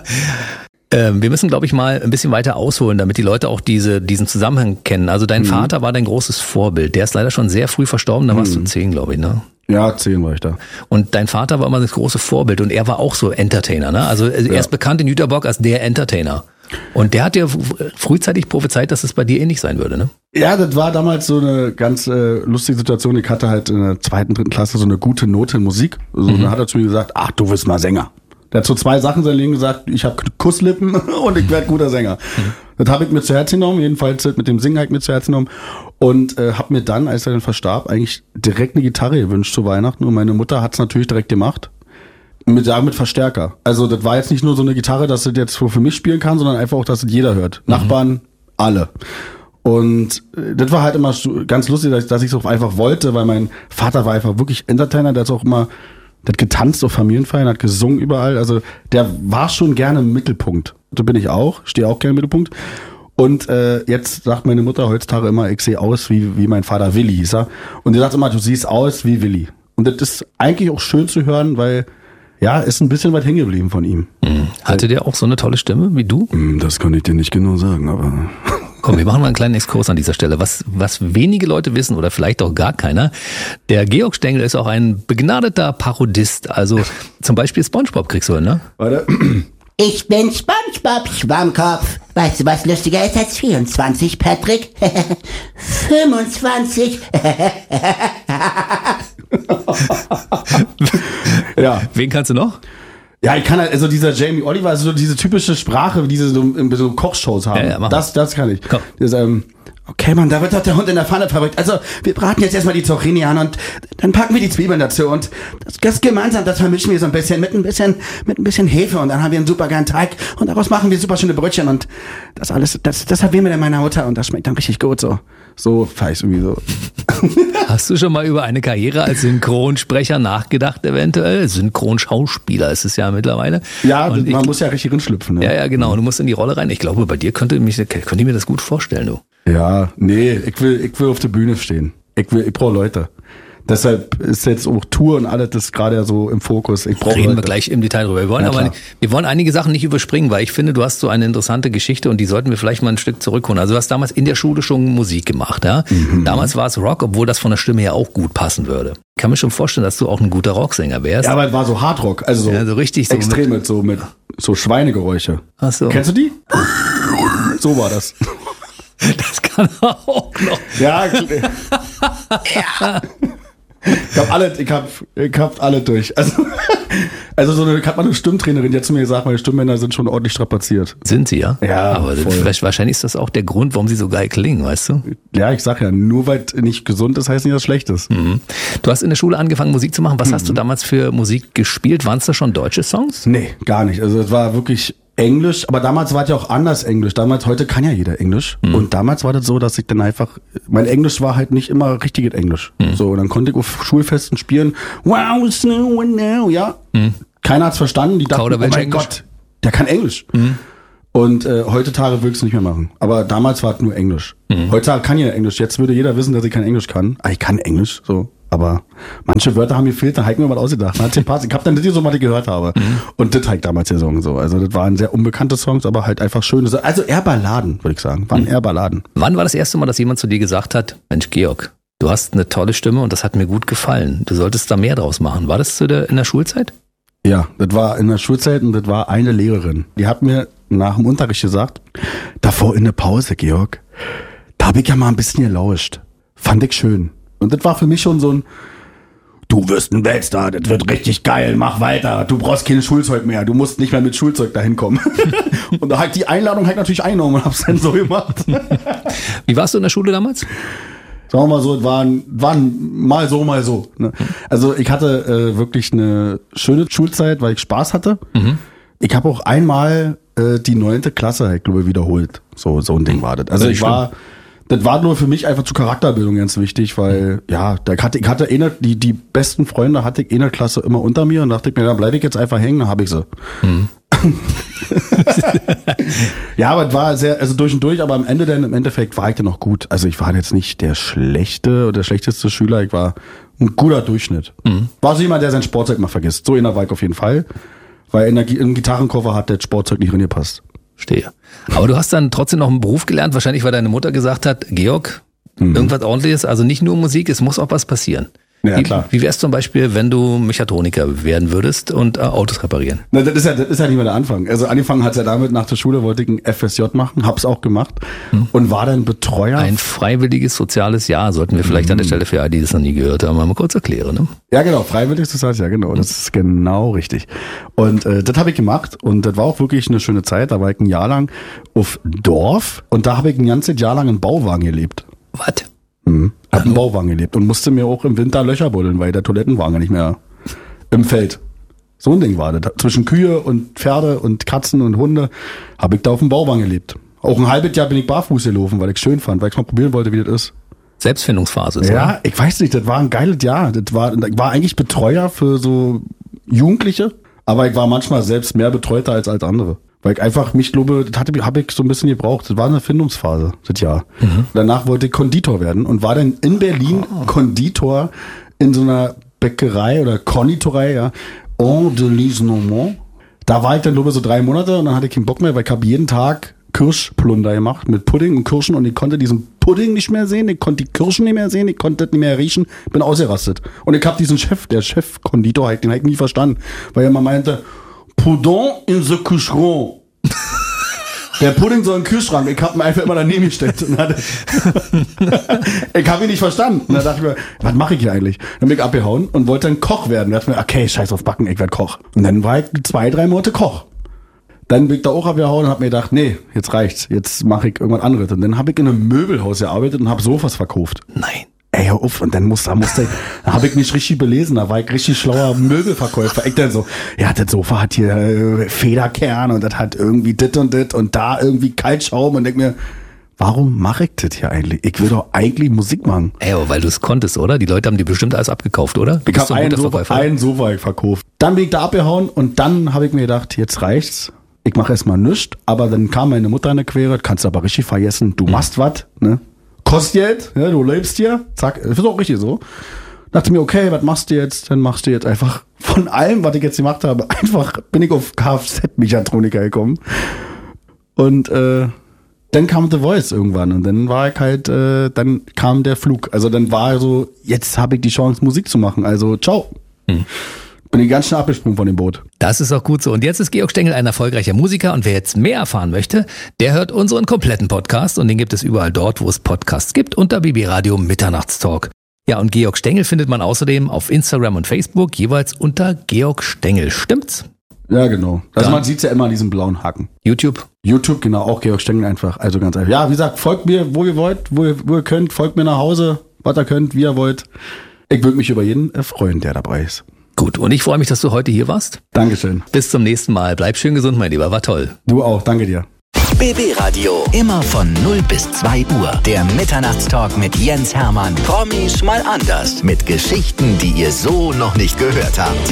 Speaker 1: Wir müssen, glaube ich, mal ein bisschen weiter ausholen, damit die Leute auch diesen Zusammenhang kennen. Also dein Vater war dein großes Vorbild. Der ist leider schon sehr früh verstorben, da warst du 10, glaube ich, ne?
Speaker 6: Ja, 10 war ich da.
Speaker 1: Und dein Vater war immer das große Vorbild und er war auch so Entertainer, ne? Also er ist bekannt in Jüterbock als der Entertainer. Und der hat dir frühzeitig prophezeit, dass es bei dir ähnlich sein würde, ne?
Speaker 6: Ja, das war damals so eine ganz lustige Situation. Ich hatte halt in der 2., 3. Klasse so eine gute Note in Musik. So, dann hat er zu mir gesagt, ach, du wirst mal Sänger. Der hat so 2 Sachen in seinem Leben gesagt, ich habe Kusslippen und ich werde guter Sänger. Das habe ich mir zu Herzen genommen, jedenfalls mit dem Singen habe ich mir zu Herzen genommen und habe mir dann, als er dann verstarb, eigentlich direkt eine Gitarre gewünscht zu Weihnachten und meine Mutter hat es natürlich direkt gemacht. Mit Verstärker. Also das war jetzt nicht nur so eine Gitarre, dass das jetzt für mich spielen kann, sondern einfach auch, dass das jeder hört. Nachbarn, alle. Und das war halt immer ganz lustig, dass ich es auch einfach wollte, weil mein Vater war einfach wirklich Entertainer, der hat auch immer hat getanzt auf Familienfeiern, hat gesungen überall. Also der war schon gerne im Mittelpunkt. So bin ich auch, stehe auch gerne im Mittelpunkt. Und jetzt sagt meine Mutter heutzutage immer, ich sehe aus wie mein Vater Willi, hieß er. Und die sagt immer, du siehst aus wie Willi. Und das ist eigentlich auch schön zu hören, weil ja, ist ein bisschen weit hängen geblieben von ihm.
Speaker 1: Hatte der auch so eine tolle Stimme wie du?
Speaker 6: Das kann ich dir nicht genau sagen, aber...
Speaker 1: Komm, wir machen mal einen kleinen Exkurs an dieser Stelle. Was wenige Leute wissen oder vielleicht auch gar keiner, der Georg Stengel ist auch ein begnadeter Parodist. Also zum Beispiel SpongeBob kriegst du, ne?
Speaker 6: Warte.
Speaker 7: Ich bin SpongeBob Schwammkopf. Weißt du, was lustiger ist als 24, Patrick? 25.
Speaker 6: Ja.
Speaker 1: Wen kannst du noch?
Speaker 6: Ja, ich kann halt, also dieser Jamie Oliver, also so diese typische Sprache, die diese so Kochshows haben.
Speaker 1: Ja,
Speaker 6: das kann ich.
Speaker 1: Komm.
Speaker 6: Das, okay, Mann, da wird doch der Hund in der Pfanne verrückt. Also, wir braten jetzt erstmal die Zucchini an und dann packen wir die Zwiebeln dazu und das gemeinsam, das vermischen wir so ein bisschen mit ein bisschen Hefe und dann haben wir einen super geilen Teig und daraus machen wir super schöne Brötchen und das alles, das servieren wir dann meiner Mutter und das schmeckt dann richtig gut so. So falsch irgendwie so.
Speaker 1: Hast du schon mal über eine Karriere als Synchronsprecher nachgedacht, eventuell? Synchronschauspieler ist es ja mittlerweile.
Speaker 6: Ja, und man muss ja richtig rinschlüpfen. Ne?
Speaker 1: Ja, genau. Du musst in die Rolle rein. Ich glaube, bei dir könnte ich mir das gut vorstellen, du.
Speaker 6: Ja, nee, ich will auf der Bühne stehen. Ich brauche Leute. Deshalb ist jetzt auch Tour und alles das gerade so im Fokus.
Speaker 1: Reden wir gleich im Detail drüber. Wir wollen einige Sachen nicht überspringen, weil ich finde, du hast so eine interessante Geschichte und die sollten wir vielleicht mal ein Stück zurückholen. Also du hast damals in der Schule schon Musik gemacht, ja? Damals war es Rock, obwohl das von der Stimme her auch gut passen würde. Ich kann mir schon vorstellen, dass du auch ein guter Rocksänger wärst.
Speaker 6: Ja, aber es war so Hardrock, also
Speaker 1: so richtig so
Speaker 6: extrem mit so Schweinegeräusche.
Speaker 1: Ach so.
Speaker 6: Kennst du die? So war das.
Speaker 1: Das kann er auch noch.
Speaker 6: Ja. Ich hab alle durch. Also ich hab mal eine Stimmtrainerin, die hat zu mir gesagt, meine Stimmbänder sind schon ordentlich strapaziert.
Speaker 1: Sind sie, ja?
Speaker 6: Ja.
Speaker 1: Aber wahrscheinlich ist das auch der Grund, warum sie so geil klingen, weißt du?
Speaker 6: Ja, ich sag ja, nur weil es nicht gesund ist, heißt nicht, dass es schlecht ist.
Speaker 1: Mhm. Du hast in der Schule angefangen, Musik zu machen. Was hast du damals für Musik gespielt? Waren es da schon deutsche Songs?
Speaker 6: Nee, gar nicht. Also es war wirklich Englisch, aber damals war es ja auch anders Englisch. Heute kann ja jeder Englisch. Und damals war das so, dass ich dann einfach, mein Englisch war halt nicht immer richtiges Englisch. So, und dann konnte ich auf Schulfesten spielen. Wow, snow and now, ja. Keiner hat's verstanden. Die dachten, oh mein Gott, der kann Englisch. Und heutzutage will ich es nicht mehr machen. Aber damals war es nur Englisch. Heutzutage kann jeder Englisch. Jetzt würde jeder wissen, dass ich kein Englisch kann. Ich kann Englisch, so. Aber manche Wörter haben mir gefehlt, da habe ich mir was ausgedacht. Ich habe dann das so, was ich gehört habe. Und das habe ich damals gesungen. So. Also das waren sehr unbekannte Songs, aber halt einfach schöne. Also eher Balladen, würde ich sagen. Waren eher Balladen.
Speaker 1: Wann war das erste Mal, dass jemand zu dir gesagt hat, Mensch Georg, du hast eine tolle Stimme und das hat mir gut gefallen. Du solltest da mehr draus machen. War das in der Schulzeit?
Speaker 6: Ja, das war in der Schulzeit und das war eine Lehrerin. Die hat mir nach dem Unterricht gesagt, davor in der Pause, Georg, da habe ich ja mal ein bisschen gelauscht. Fand ich schön. Und das war für mich schon so ein, du wirst ein Weltstar, das wird richtig geil, mach weiter, du brauchst kein Schulzeug mehr, du musst nicht mehr mit Schulzeug dahin kommen. Und da hat die Einladung halt natürlich eingenommen und hab's dann so gemacht.
Speaker 1: Wie warst du in der Schule damals?
Speaker 6: Sagen wir mal so, es waren mal so, mal so. Ne? Also ich hatte wirklich eine schöne Schulzeit, weil ich Spaß hatte. Ich habe auch einmal die 9. Klasse, ich glaube, wiederholt. So ein Ding war das. Also das war nur für mich einfach zur Charakterbildung ganz wichtig, weil ja, ich hatte die besten Freunde hatte ich in der Klasse immer unter mir und dachte ich mir, dann bleibe ich jetzt einfach hängen, dann habe ich sie. Ja, aber es war sehr, also durch und durch, aber im Endeffekt war ich dann noch gut. Also ich war jetzt nicht der schlechte oder der schlechteste Schüler, ich war ein guter Durchschnitt. War so jemand, der sein Sportzeug mal vergisst. So einer war ich auf jeden Fall, weil im Gitarrenkoffer hat das Sportzeug nicht reingepasst.
Speaker 1: Stehe. Aber du hast dann trotzdem noch einen Beruf gelernt, wahrscheinlich weil deine Mutter gesagt hat, Georg, irgendwas Ordentliches, also nicht nur Musik, es muss auch was passieren.
Speaker 6: Ja, klar.
Speaker 1: Wie wär's zum Beispiel, wenn du Mechatroniker werden würdest und Autos reparieren?
Speaker 6: Na, das ist ja nicht mehr der Anfang. Also angefangen hat's ja damit, nach der Schule wollte ich ein FSJ machen, hab's auch gemacht und war dann Betreuer.
Speaker 1: Ein freiwilliges soziales Jahr, sollten wir vielleicht an der Stelle für alle, die das noch nie gehört haben, mal kurz erklären. Ne?
Speaker 6: Ja genau, freiwilliges soziales Jahr, genau, das ist genau richtig. Und das habe ich gemacht und das war auch wirklich eine schöne Zeit. Da war ich ein Jahr lang auf Dorf und da habe ich ein ganzes Jahr lang in Bauwagen gelebt.
Speaker 1: Was?
Speaker 6: Hab im Bauwagen gelebt und musste mir auch im Winter Löcher buddeln, weil der Toilettenwagen nicht mehr im Feld. So ein Ding war das. Zwischen Kühe und Pferde und Katzen und Hunde habe ich da auf dem Bauwagen gelebt. Auch ein halbes Jahr bin ich barfuß gelaufen, weil ich schön fand, weil ich mal probieren wollte, wie das ist.
Speaker 1: Selbstfindungsphase. So.
Speaker 6: Ja, ich weiß nicht, das war ein geiles Jahr. Ich war eigentlich Betreuer für so Jugendliche, aber ich war manchmal selbst mehr Betreuter als andere. Weil ich einfach, mich glaube, das habe ich so ein bisschen gebraucht. Das war eine Findungsphase, das Jahr. Danach wollte ich Konditor werden und war dann in Berlin Konditor in so einer Bäckerei oder Konditorei, ja. En de Lisnomont. Da war ich dann, glaube ich, so 3 Monate und dann hatte ich keinen Bock mehr, weil ich habe jeden Tag Kirschplunder gemacht mit Pudding und Kirschen und ich konnte diesen Pudding nicht mehr sehen, ich konnte die Kirschen nicht mehr sehen, ich konnte das nicht mehr riechen, bin ausgerastet. Und ich habe diesen der Chef-Konditor, den habe ich nie verstanden, weil er immer meinte, Pudding in the Kühlschrank. Der Pudding soll in den Kühlschrank. Ich hab ihn einfach immer daneben gestellt. Ich habe ihn nicht verstanden. Und dann dachte ich mir, was mache ich hier eigentlich? Dann bin ich abgehauen und wollte dann Koch werden. Da dachte ich mir, okay, scheiß auf Backen, ich werd Koch. Und dann war ich 2-3 Monate Koch. Dann bin ich da auch abgehauen und hab mir gedacht, nee, jetzt reicht's. Jetzt mache ich irgendwas anderes. Und dann habe ich in einem Möbelhaus gearbeitet und habe Sofas verkauft.
Speaker 1: Nein.
Speaker 6: Ey, hör auf. Und dann da habe ich mich richtig belesen, da war ich richtig schlauer Möbelverkäufer. Ich dann so, ja, das Sofa hat hier Federkern und das hat irgendwie dit und da irgendwie Kaltschaum und denk mir, warum mache ich das hier eigentlich? Ich will doch eigentlich Musik machen.
Speaker 1: Ey, aber weil du es konntest, oder? Die Leute haben dir bestimmt alles abgekauft, oder?
Speaker 6: Ich habe einen Sofa verkauft. Dann bin ich da abgehauen und dann habe ich mir gedacht, jetzt reicht's. Ich mache erstmal nichts, aber dann kam meine Mutter in der Quere, kannst du aber richtig vergessen, du machst was, ne? Kostet Geld, ja, du lebst hier, zack, das ist auch richtig so. Dachte mir, okay, was machst du jetzt? Dann machst du jetzt einfach von allem, was ich jetzt gemacht habe, bin ich auf Kfz-Mechatroniker gekommen. Und dann kam The Voice irgendwann und dann war ich halt, dann kam der Flug. Also dann war so, jetzt habe ich die Chance, Musik zu machen. Also ciao. Bin ich ganz schnell abgesprungen von dem Boot.
Speaker 1: Das ist auch gut so. Und jetzt ist Georg Stengel ein erfolgreicher Musiker und wer jetzt mehr erfahren möchte, der hört unseren kompletten Podcast und den gibt es überall dort, wo es Podcasts gibt, unter BB Radio Mitternachtstalk. Ja, und Georg Stengel findet man außerdem auf Instagram und Facebook jeweils unter Georg Stengel. Stimmt's?
Speaker 6: Ja, genau. Also man sieht's ja immer an diesem blauen Haken.
Speaker 1: YouTube,
Speaker 6: genau, auch Georg Stengel einfach. Also ganz einfach. Ja, wie gesagt, folgt mir, wo ihr wollt, wo ihr könnt. Folgt mir nach Hause, was ihr könnt, wie ihr wollt. Ich würde mich über jeden freuen, der dabei ist.
Speaker 1: Gut, und ich freue mich, dass du heute hier warst.
Speaker 6: Dankeschön.
Speaker 1: Bis zum nächsten Mal. Bleib schön gesund, mein Lieber. War toll.
Speaker 6: Du auch. Danke dir.
Speaker 4: BB Radio. Immer von 0 bis 2 Uhr. Der Mitternachtstalk mit Jens Hermann. Promis mal anders. Mit Geschichten, die ihr so noch nicht gehört habt.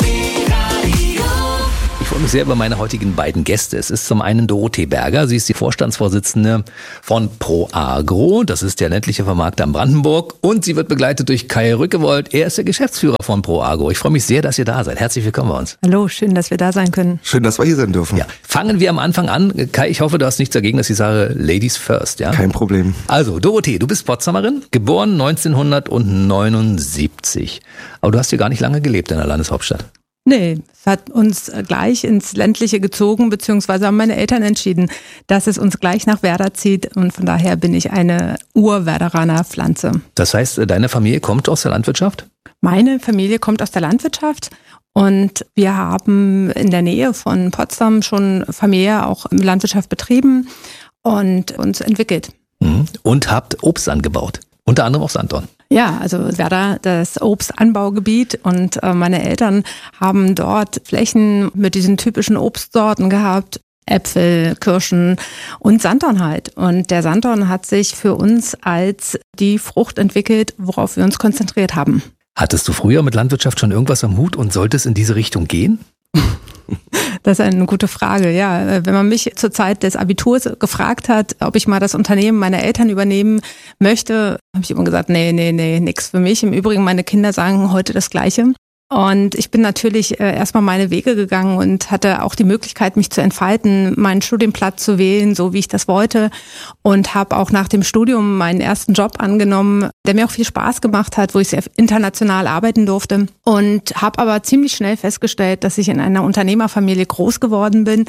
Speaker 1: Ich freue mich sehr über meine heutigen beiden Gäste. Es ist zum einen Dorothee Berger. Sie ist die Vorstandsvorsitzende von ProAgro. Das ist der ländliche Vermarkter in Brandenburg. Und sie wird begleitet durch Kai Rückewold. Er ist der Geschäftsführer von ProAgro. Ich freue mich sehr, dass ihr da seid. Herzlich willkommen bei uns.
Speaker 8: Hallo, schön, dass wir da sein können.
Speaker 9: Schön, dass wir hier sein dürfen.
Speaker 1: Ja, fangen wir am Anfang an. Kai, ich hoffe, du hast nichts dagegen, dass ich sage Ladies first. Ja?
Speaker 9: Kein Problem.
Speaker 1: Also, Dorothee, du bist Potsdamerin, geboren 1979. Aber du hast hier gar nicht lange gelebt in der Landeshauptstadt.
Speaker 8: Nee, es hat uns gleich ins Ländliche gezogen, beziehungsweise haben meine Eltern entschieden, dass es uns gleich nach Werder zieht und von daher bin ich eine Ur-Werderaner Pflanze.
Speaker 1: Das heißt, deine Familie kommt aus der Landwirtschaft?
Speaker 8: Meine Familie kommt aus der Landwirtschaft und wir haben in der Nähe von Potsdam schon familiär auch Landwirtschaft betrieben und uns entwickelt.
Speaker 1: Und habt Obst angebaut, unter anderem auf Sanddorn.
Speaker 8: Ja, also Werder, das Obstanbaugebiet und meine Eltern haben dort Flächen mit diesen typischen Obstsorten gehabt, Äpfel, Kirschen und Sanddorn halt. Und der Sanddorn hat sich für uns als die Frucht entwickelt, worauf wir uns konzentriert haben.
Speaker 1: Hattest du früher mit Landwirtschaft schon irgendwas am Hut und sollte es in diese Richtung gehen?
Speaker 8: Das ist eine gute Frage, ja. Wenn man mich zur Zeit des Abiturs gefragt hat, ob ich mal das Unternehmen meiner Eltern übernehmen möchte, habe ich immer gesagt, nee, nix für mich. Im Übrigen, meine Kinder sagen heute das Gleiche. Und ich bin natürlich erstmal meine Wege gegangen und hatte auch die Möglichkeit, mich zu entfalten, meinen Studienplatz zu wählen, so wie ich das wollte. Und habe auch nach dem Studium meinen ersten Job angenommen, der mir auch viel Spaß gemacht hat, wo ich sehr international arbeiten durfte. Und habe aber ziemlich schnell festgestellt, dass ich in einer Unternehmerfamilie groß geworden bin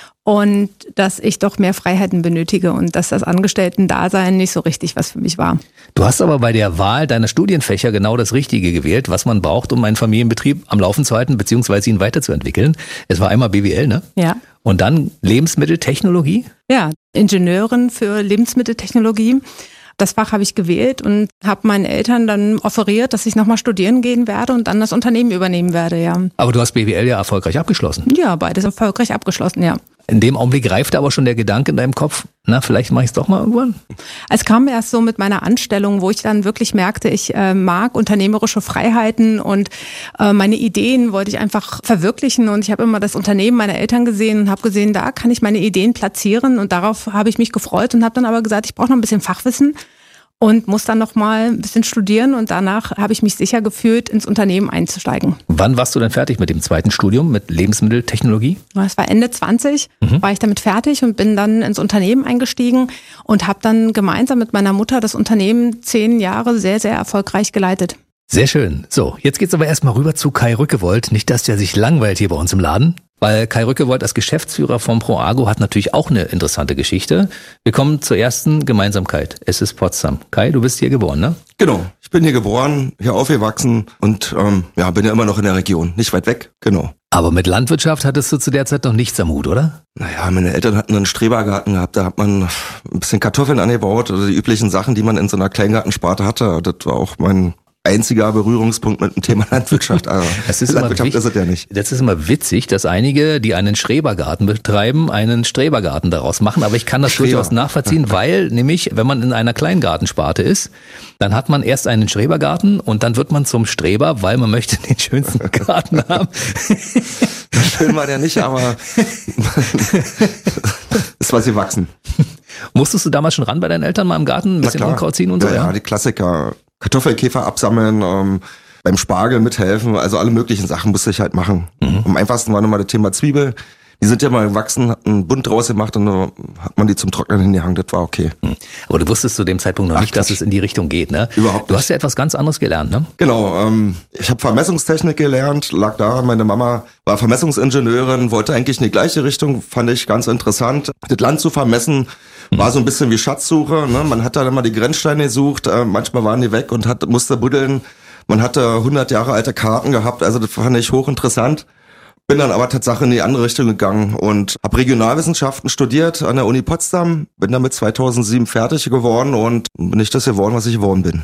Speaker 8: und dass ich doch mehr Freiheiten benötige und dass das Angestellten-Dasein nicht so richtig was für mich war.
Speaker 1: Du hast aber bei der Wahl deiner Studienfächer genau das Richtige gewählt, was man braucht, um einen Familienbetrieb am Laufen zu halten bzw. ihn weiterzuentwickeln. Es war einmal BWL, ne?
Speaker 8: Ja.
Speaker 1: Und dann Lebensmitteltechnologie?
Speaker 8: Ja, Ingenieurin für Lebensmitteltechnologie. Das Fach habe ich gewählt und habe meinen Eltern dann offeriert, dass ich nochmal studieren gehen werde und dann das Unternehmen übernehmen werde, ja.
Speaker 1: Aber du hast BWL ja erfolgreich abgeschlossen.
Speaker 8: Ja, beides erfolgreich abgeschlossen, ja.
Speaker 1: In dem Augenblick reifte aber schon der Gedanke in deinem Kopf, na, vielleicht mache ich es doch mal irgendwann?
Speaker 8: Es kam erst so mit meiner Anstellung, wo ich dann wirklich merkte, ich mag unternehmerische Freiheiten und meine Ideen wollte ich einfach verwirklichen und ich habe immer das Unternehmen meiner Eltern gesehen und habe gesehen, da kann ich meine Ideen platzieren und darauf habe ich mich gefreut und habe dann aber gesagt, ich brauche noch ein bisschen Fachwissen und muss dann noch mal ein bisschen studieren und danach habe ich mich sicher gefühlt, ins Unternehmen einzusteigen.
Speaker 1: Wann warst du denn fertig mit dem zweiten Studium mit Lebensmitteltechnologie?
Speaker 8: Das war Ende 20, war ich damit fertig und bin dann ins Unternehmen eingestiegen und habe dann gemeinsam mit meiner Mutter das Unternehmen 10 Jahre sehr, sehr erfolgreich geleitet.
Speaker 1: Sehr schön. So, jetzt geht's aber erstmal rüber zu Kai Rückewold. Nicht, dass der sich langweilt hier bei uns im Laden. Weil Kai Rückewold als Geschäftsführer von ProAgro hat natürlich auch eine interessante Geschichte. Wir kommen zur ersten Gemeinsamkeit. Es ist Potsdam. Kai, du bist hier geboren, ne?
Speaker 9: Genau, ich bin hier geboren, hier aufgewachsen und bin ja immer noch in der Region, nicht weit weg, genau.
Speaker 1: Aber mit Landwirtschaft hattest du zu der Zeit noch nichts am Hut, oder?
Speaker 9: Naja, meine Eltern hatten einen Strebergarten gehabt, da hat man ein bisschen Kartoffeln angebaut, also die üblichen Sachen, die man in so einer Kleingartensparte hatte. Das war auch mein einziger Berührungspunkt mit dem Thema Landwirtschaft. Also
Speaker 1: das ist
Speaker 9: Landwirtschaft ist es ja nicht.
Speaker 1: Das ist immer witzig, dass einige, die einen Strebergarten betreiben, einen Strebergarten daraus machen. Aber ich kann das durchaus nachvollziehen, weil nämlich, wenn man in einer Kleingartensparte ist, dann hat man erst einen Strebergarten und dann wird man zum Streber, weil man möchte den schönsten Garten haben.
Speaker 9: Schön war der nicht, aber es war sie wachsen.
Speaker 1: Musstest du damals schon ran bei deinen Eltern mal im Garten ein bisschen Unkraut ziehen und so?
Speaker 9: Ja, die Klassiker. Kartoffelkäfer absammeln, beim Spargel mithelfen, also alle möglichen Sachen musste ich halt machen. Am einfachsten war nochmal das Thema Zwiebel. Die sind ja mal gewachsen, hat einen Bund draus gemacht und dann hat man die zum Trocknen hingehangen, das war okay.
Speaker 1: Aber du wusstest zu dem Zeitpunkt noch nicht, dass es in die Richtung geht, ne?
Speaker 9: Überhaupt nicht.
Speaker 1: Du hast ja etwas ganz anderes gelernt, ne?
Speaker 9: Genau, ich habe Vermessungstechnik gelernt, lag daran, meine Mama war Vermessungsingenieurin, wollte eigentlich in die gleiche Richtung, fand ich ganz interessant. Das Land zu vermessen war so ein bisschen wie Schatzsuche, ne? Man hat da immer die Grenzsteine gesucht, manchmal waren die weg und musste buddeln. Man hatte 100 Jahre alte Karten gehabt, also das fand ich hochinteressant. Bin dann aber tatsächlich in die andere Richtung gegangen und habe Regionalwissenschaften studiert an der Uni Potsdam, bin damit 2007 fertig geworden und bin nicht das geworden, was ich geworden bin.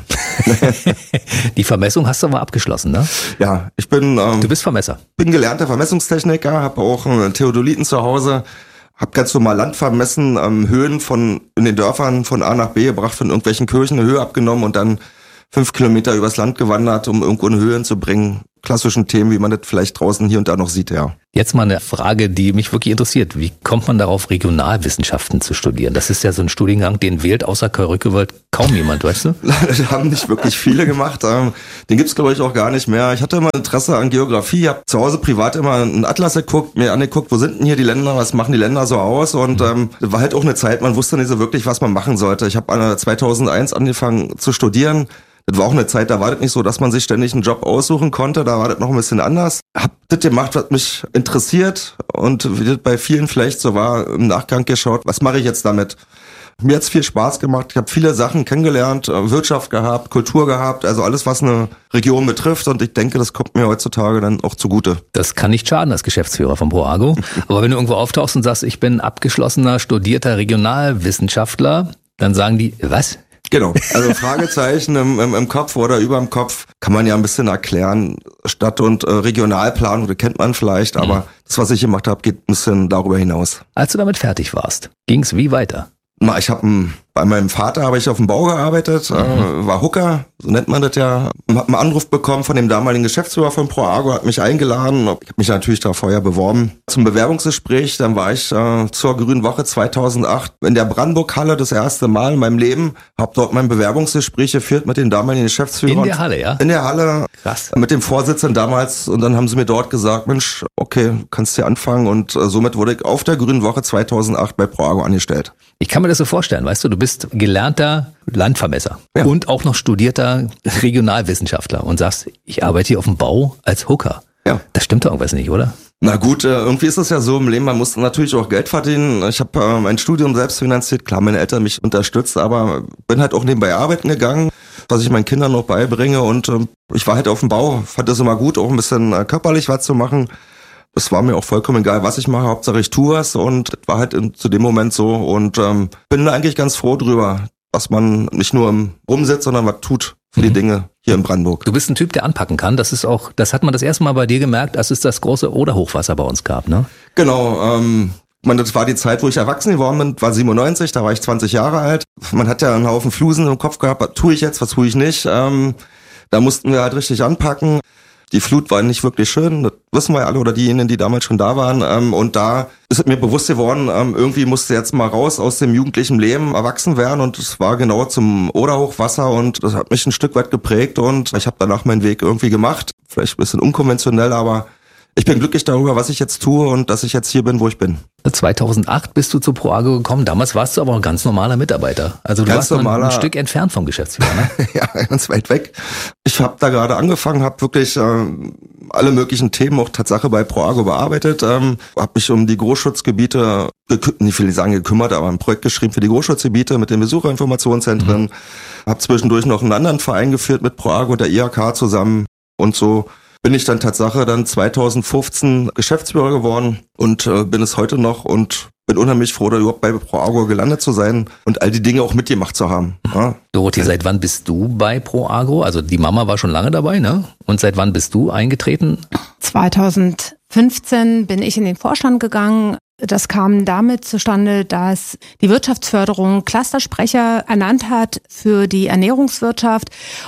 Speaker 1: Die Vermessung hast du aber abgeschlossen, ne?
Speaker 9: Ja, ich bin...
Speaker 1: du bist Vermesser.
Speaker 9: Bin gelernter Vermessungstechniker, habe auch einen Theodoliten zu Hause, habe ganz normal Land vermessen, Höhen in den Dörfern von A nach B gebracht, von irgendwelchen Kirchen eine Höhe abgenommen und dann 5 Kilometer übers Land gewandert, um irgendwo in Höhen zu bringen. Klassischen Themen, wie man das vielleicht draußen hier und da noch sieht, ja.
Speaker 1: Jetzt mal eine Frage, die mich wirklich interessiert. Wie kommt man darauf, Regionalwissenschaften zu studieren? Das ist ja so ein Studiengang, den wählt außer Kai Rückewald kaum jemand, weißt du?
Speaker 9: Das haben nicht wirklich viele gemacht. Den gibt's, glaube ich, auch gar nicht mehr. Ich hatte immer Interesse an Geografie, habe zu Hause privat immer einen Atlas geguckt, mir angeguckt, wo sind denn hier die Länder, was machen die Länder so aus? Und das war halt auch eine Zeit, man wusste nicht so wirklich, was man machen sollte. Ich habe 2001 angefangen zu studieren. Das war auch eine Zeit, da war das nicht so, dass man sich ständig einen Job aussuchen konnte, da war das noch ein bisschen anders. Hab das gemacht, was mich interessiert und wie das bei vielen vielleicht so war, im Nachgang geschaut, was mache ich jetzt damit? Mir hat's viel Spaß gemacht, ich habe viele Sachen kennengelernt, Wirtschaft gehabt, Kultur gehabt, also alles, was eine Region betrifft und ich denke, das kommt mir heutzutage dann auch zugute.
Speaker 1: Das kann nicht schaden als Geschäftsführer von ProAgro, aber wenn du irgendwo auftauchst und sagst, ich bin abgeschlossener, studierter Regionalwissenschaftler, dann sagen die, was?
Speaker 9: Genau, also Fragezeichen im Kopf oder überm Kopf kann man ja ein bisschen erklären. Stadt- und Regionalplanung, das kennt man vielleicht, aber das, was ich gemacht habe, geht ein bisschen darüber hinaus.
Speaker 1: Als du damit fertig warst, ging's wie weiter?
Speaker 9: Ich habe bei meinem Vater habe ich auf dem Bau gearbeitet, war Hooker, so nennt man das ja. Hab einen Anruf bekommen von dem damaligen Geschäftsführer von ProAgro, hat mich eingeladen. Ich habe mich natürlich da vorher beworben. Zum Bewerbungsgespräch, dann war ich zur Grünen Woche 2008 in der Brandenburg-Halle das erste Mal in meinem Leben. Habe dort mein Bewerbungsgespräch geführt mit den damaligen Geschäftsführern.
Speaker 1: In der Halle, ja?
Speaker 9: In der Halle.
Speaker 1: Krass.
Speaker 9: Mit dem Vorsitzenden damals. Und dann haben sie mir dort gesagt, Mensch, okay, kannst hier anfangen. Und somit wurde ich auf der Grünen Woche 2008 bei ProAgro angestellt.
Speaker 1: Ich kann mir das so vorstellen, weißt du bist gelernter Landvermesser und auch noch studierter Regionalwissenschaftler und sagst, ich arbeite hier auf dem Bau als Hooker. Ja. Das stimmt doch irgendwas nicht, oder?
Speaker 9: Na gut, irgendwie ist es ja so im Leben, man muss natürlich auch Geld verdienen. Ich habe mein Studium selbst finanziert, klar, meine Eltern mich unterstützt, aber bin halt auch nebenbei arbeiten gegangen, was ich meinen Kindern noch beibringe und ich war halt auf dem Bau, fand es immer gut, auch ein bisschen körperlich was zu machen. Es war mir auch vollkommen egal, was ich mache, Hauptsache ich tue was und das war halt zu dem Moment so und bin da eigentlich ganz froh drüber, dass man nicht nur rumsitzt, sondern was tut für die Dinge hier in Brandenburg.
Speaker 1: Du bist ein Typ, der anpacken kann, das hat man das erste Mal bei dir gemerkt, als es das große Oder-Hochwasser bei uns gab, ne?
Speaker 9: Genau, das war die Zeit, wo ich erwachsen geworden bin, war 97, da war ich 20 Jahre alt. Man hat ja einen Haufen Flusen im Kopf gehabt, was tue ich jetzt, was tue ich nicht. Da mussten wir halt richtig anpacken. Die Flut war nicht wirklich schön, das wissen wir ja alle, oder diejenigen, die damals schon da waren. Und da ist es mir bewusst geworden, irgendwie musste jetzt mal raus aus dem jugendlichen Leben, erwachsen werden. Und es war genau zum Oder-Hochwasser und das hat mich ein Stück weit geprägt. Und ich habe danach meinen Weg irgendwie gemacht, vielleicht ein bisschen unkonventionell, aber ich bin glücklich darüber, was ich jetzt tue und dass ich jetzt hier bin, wo ich bin.
Speaker 1: 2008 bist du zu ProAgro gekommen. Damals warst du aber ein ganz normaler Mitarbeiter. Also du warst noch ein Stück entfernt vom Geschäftsführer, ne?
Speaker 9: Ja, ganz weit weg. Ich habe da gerade angefangen, habe wirklich alle möglichen Themen auch Tatsache bei ProAgro bearbeitet. Habe mich um die Großschutzgebiete, nicht will ich sagen gekümmert, aber ein Projekt geschrieben für die Großschutzgebiete mit den Besucherinformationszentren. Habe zwischendurch noch einen anderen Verein geführt mit ProAgro, der IHK zusammen und so. Bin ich dann Tatsache 2015 Geschäftsführer geworden und bin es heute noch und bin unheimlich froh, da überhaupt bei ProAgro gelandet zu sein und all die Dinge auch mitgemacht zu haben. Ja.
Speaker 1: Dorothee, seit wann bist du bei ProAgro? Also die Mama war schon lange dabei, ne? Und seit wann bist du eingetreten?
Speaker 8: 2015 bin ich in den Vorstand gegangen. das kam damit zustande, dass die Wirtschaftsförderung Clustersprecher ernannt hat für die Ernährungswirtschaft.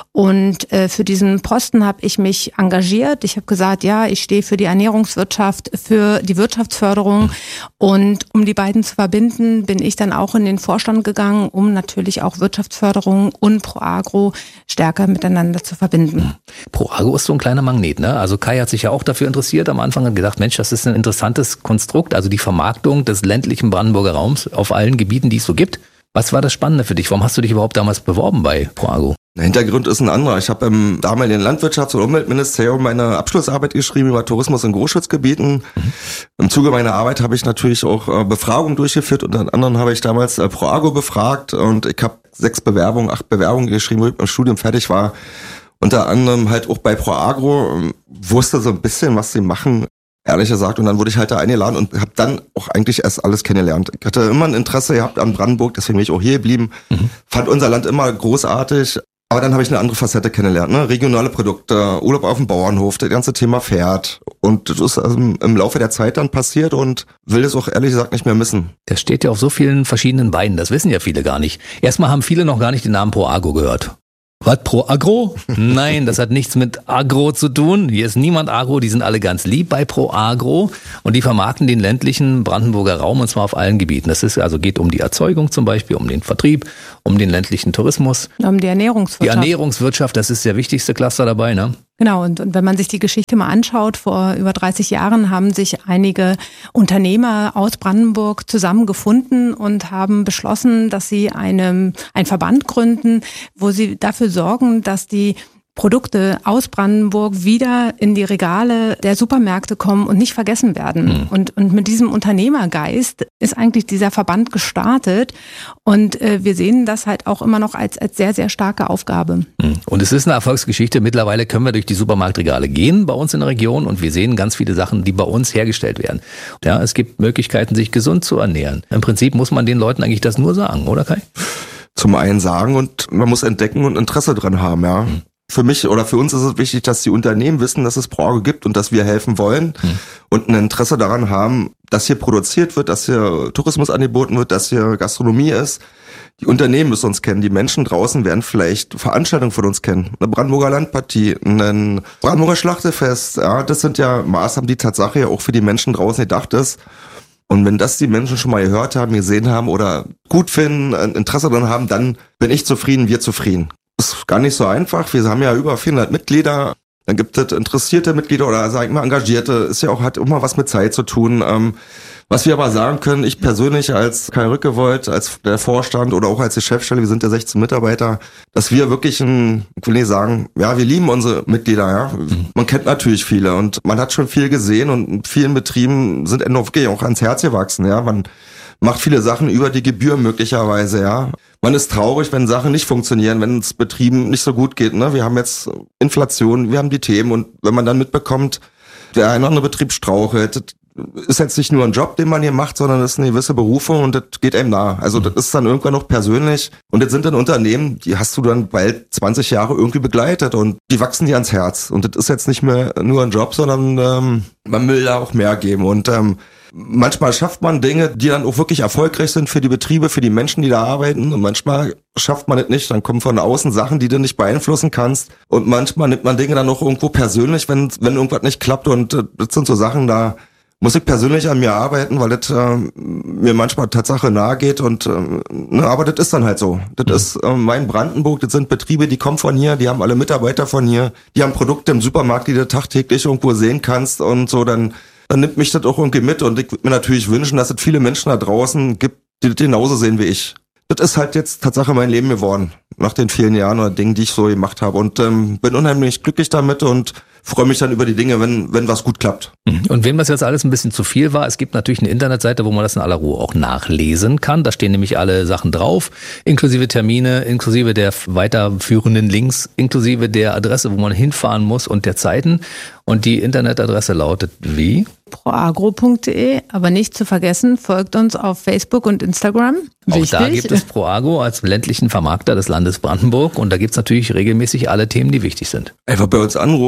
Speaker 8: Und für diesen Posten habe ich mich engagiert. Ich habe gesagt, ja, ich stehe für die Ernährungswirtschaft, für die Wirtschaftsförderung. Und um die beiden zu verbinden, bin ich dann auch in den Vorstand gegangen, um natürlich auch Wirtschaftsförderung und ProAgro stärker miteinander zu verbinden.
Speaker 1: ProAgro ist so ein kleiner Magnet, ne? Also Kai hat sich ja auch dafür interessiert am Anfang und gedacht, Mensch, das ist ein interessantes Konstrukt, also die Vermarktung des ländlichen Brandenburger Raums auf allen Gebieten, die es so gibt. Was war das Spannende für dich? Warum hast du dich überhaupt damals beworben bei ProAgro?
Speaker 9: Der Hintergrund ist ein anderer. Ich habe im damaligen Landwirtschafts- und Umweltministerium meine Abschlussarbeit geschrieben über Tourismus in Großschutzgebieten. Im Zuge meiner Arbeit habe ich natürlich auch Befragungen durchgeführt. Unter anderem habe ich damals ProAgro befragt und ich habe 8 Bewerbungen geschrieben, wo ich beim Studium fertig war. Unter anderem halt auch bei ProAgro, wusste so ein bisschen, was sie machen, ehrlich gesagt. Und dann wurde ich halt da eingeladen und habe dann auch eigentlich erst alles kennengelernt. Ich hatte immer ein Interesse gehabt an Brandenburg, deswegen bin ich auch hier geblieben. Fand unser Land immer großartig. Aber dann habe ich eine andere Facette kennengelernt, ne? Regionale Produkte, Urlaub auf dem Bauernhof, das ganze Thema Pferd. Und das ist also im Laufe der Zeit dann passiert und will das auch ehrlich gesagt nicht mehr missen.
Speaker 1: Das steht ja auf so vielen verschiedenen Beinen, das wissen ja viele gar nicht. Erstmal haben viele noch gar nicht den Namen ProAgro gehört. Was, ProAgro? Nein, das hat nichts mit Agro zu tun. Hier ist niemand Agro, die sind alle ganz lieb bei ProAgro und die vermarkten den ländlichen Brandenburger Raum und zwar auf allen Gebieten. Das ist also geht um die Erzeugung zum Beispiel, um den Vertrieb, um den ländlichen Tourismus.
Speaker 8: Um die Ernährungswirtschaft.
Speaker 1: Die Ernährungswirtschaft, das ist der wichtigste Cluster dabei, ne?
Speaker 8: Genau, und wenn man sich die Geschichte mal anschaut, vor über 30 Jahren haben sich einige Unternehmer aus Brandenburg zusammengefunden und haben beschlossen, dass sie einen Verband gründen, wo sie dafür sorgen, dass die Produkte aus Brandenburg wieder in die Regale der Supermärkte kommen und nicht vergessen werden. Und mit diesem Unternehmergeist ist eigentlich dieser Verband gestartet und wir sehen das halt auch immer noch als sehr, sehr starke Aufgabe.
Speaker 1: Und es ist eine Erfolgsgeschichte. Mittlerweile können wir durch die Supermarktregale gehen bei uns in der Region und wir sehen ganz viele Sachen, die bei uns hergestellt werden. Ja, es gibt Möglichkeiten, sich gesund zu ernähren. Im Prinzip muss man den Leuten eigentlich das nur sagen, oder Kai?
Speaker 9: Zum einen sagen und man muss entdecken und Interesse dran haben, ja. Für mich oder für uns ist es wichtig, dass die Unternehmen wissen, dass es ProAgro gibt und dass wir helfen wollen und ein Interesse daran haben, dass hier produziert wird, dass hier Tourismus angeboten wird, dass hier Gastronomie ist. Die Unternehmen müssen uns kennen, die Menschen draußen werden vielleicht Veranstaltungen von uns kennen. Eine Brandenburger Landpartie, ein Brandenburger Schlachtefest, ja, das sind ja Maßnahmen, die Tatsache ja auch für die Menschen draußen gedacht ist. Und wenn das die Menschen schon mal gehört haben, gesehen haben oder gut finden, ein Interesse daran haben, dann bin ich zufrieden, wir zufrieden. Das ist gar nicht so einfach. Wir haben ja über 400 Mitglieder. Dann gibt es interessierte Mitglieder oder sag ich mal Engagierte. Ist ja auch, hat immer was mit Zeit zu tun. Was wir aber sagen können, ich persönlich als Kai Rückewold, als der Vorstand oder auch als die Chefstelle, wir sind ja 16 Mitarbeiter, dass wir wirklich ich will nicht sagen, ja, wir lieben unsere Mitglieder, ja. Man kennt natürlich viele und man hat schon viel gesehen und in vielen Betrieben sind wirklich auch ans Herz gewachsen, ja. Man macht viele Sachen über die Gebühr möglicherweise, ja. Man ist traurig, wenn Sachen nicht funktionieren, wenn es Betrieben nicht so gut geht, ne. Wir haben jetzt Inflation, wir haben die Themen und wenn man dann mitbekommt, der eine oder andere Betrieb strauchelt, ist jetzt nicht nur ein Job, den man hier macht, sondern es ist eine gewisse Berufung und das geht einem nah. Also das ist dann irgendwann noch persönlich und das sind dann Unternehmen, die hast du dann bald 20 Jahre irgendwie begleitet und die wachsen dir ans Herz und das ist jetzt nicht mehr nur ein Job, sondern man will da auch mehr geben und manchmal schafft man Dinge, die dann auch wirklich erfolgreich sind für die Betriebe, für die Menschen, die da arbeiten und manchmal schafft man es nicht, dann kommen von außen Sachen, die du nicht beeinflussen kannst und manchmal nimmt man Dinge dann auch irgendwo persönlich, wenn irgendwas nicht klappt und das sind so Sachen, da muss ich persönlich an mir arbeiten, weil das mir manchmal Tatsache nahe geht und aber das ist dann halt so. Das ist mein Brandenburg, das sind Betriebe, die kommen von hier, die haben alle Mitarbeiter von hier, die haben Produkte im Supermarkt, die du tagtäglich irgendwo sehen kannst und so, dann nimmt mich das auch irgendwie mit und ich würde mir natürlich wünschen, dass es viele Menschen da draußen gibt, die das genauso sehen wie ich. Das ist halt jetzt Tatsache mein Leben geworden, nach den vielen Jahren oder Dingen, die ich so gemacht habe und bin unheimlich glücklich damit und freue mich dann über die Dinge, wenn was gut klappt.
Speaker 1: Und wem das jetzt alles ein bisschen zu viel war, es gibt natürlich eine Internetseite, wo man das in aller Ruhe auch nachlesen kann. Da stehen nämlich alle Sachen drauf, inklusive Termine, inklusive der weiterführenden Links, inklusive der Adresse, wo man hinfahren muss und der Zeiten. Und die Internetadresse lautet wie?
Speaker 8: proagro.de, aber nicht zu vergessen, folgt uns auf Facebook und Instagram.
Speaker 1: Auch da gibt es ProAgro als ländlichen Vermarkter des Landes Brandenburg und da gibt's natürlich regelmäßig alle Themen, die wichtig sind.
Speaker 9: Einfach bei uns anrufen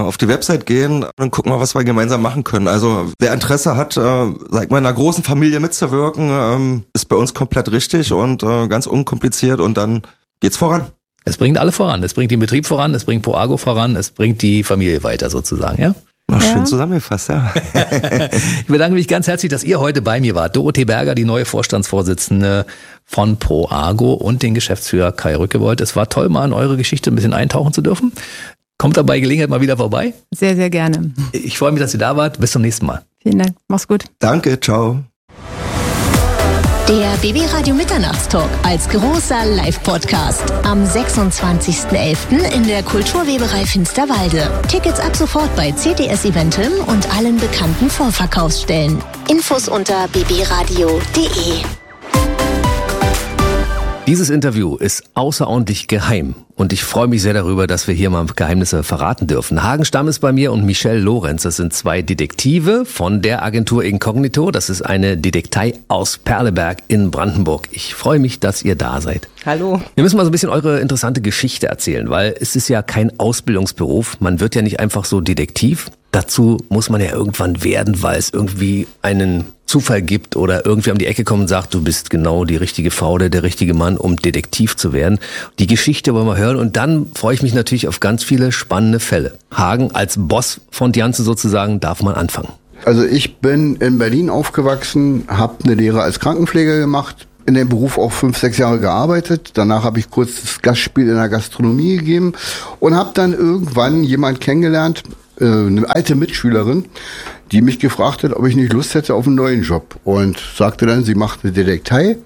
Speaker 9: auf die Website gehen und gucken mal, was wir gemeinsam machen können. Also wer Interesse hat, sag mal, in einer großen Familie mitzuwirken, ist bei uns komplett richtig und ganz unkompliziert und dann geht's voran.
Speaker 1: Es bringt alle voran. Es bringt den Betrieb voran, es bringt Proago voran, es bringt die Familie weiter sozusagen, ja?
Speaker 9: Ach, schön zusammengefasst, ja.
Speaker 1: Ich bedanke mich ganz herzlich, dass ihr heute bei mir wart. Dorothee Berger, die neue Vorstandsvorsitzende von Proago und den Geschäftsführer Kai Rückewold. Es war toll, mal in eure Geschichte ein bisschen eintauchen zu dürfen. Kommt dabei Gelegenheit mal wieder vorbei.
Speaker 8: Sehr, sehr gerne.
Speaker 1: Ich freue mich, dass ihr da wart. Bis zum nächsten Mal.
Speaker 8: Vielen Dank. Mach's gut.
Speaker 9: Danke, ciao.
Speaker 3: Der BB-Radio Mitternachtstalk als großer Live-Podcast am 26.11. in der Kulturweberei Finsterwalde. Tickets ab sofort bei CTS Eventim und allen bekannten Vorverkaufsstellen. Infos unter bbradio.de.
Speaker 10: Dieses Interview ist außerordentlich geheim und ich freue mich sehr darüber, dass wir hier mal Geheimnisse verraten dürfen. Hagen Stamm ist bei mir und Michelle Lorenz. Das sind zwei Detektive von der Agentur Inkognito. Das ist eine Detektei aus Perleberg in Brandenburg. Ich freue mich, dass ihr da seid.
Speaker 11: Hallo.
Speaker 10: Wir müssen mal so ein bisschen eure interessante Geschichte erzählen, weil es ist ja kein Ausbildungsberuf. Man wird ja nicht einfach so Detektiv. Dazu muss man ja irgendwann werden, weil es irgendwie einen Zufall gibt oder irgendwie um die Ecke kommt und sagt, du bist genau die richtige Frau oder der richtige Mann, um Detektiv zu werden. Die Geschichte wollen wir hören und dann freue ich mich natürlich auf ganz viele spannende Fälle. Hagen, als Boss von die Janze sozusagen, darf man anfangen.
Speaker 12: Also ich bin in Berlin aufgewachsen, habe eine Lehre als Krankenpfleger gemacht, in dem Beruf auch 5-6 Jahre gearbeitet. Danach habe ich kurz das Gastspiel in der Gastronomie gegeben und habe dann irgendwann jemand kennengelernt, eine alte Mitschülerin, die mich gefragt hat, ob ich nicht Lust hätte auf einen neuen Job und sagte dann, sie macht eine Detektei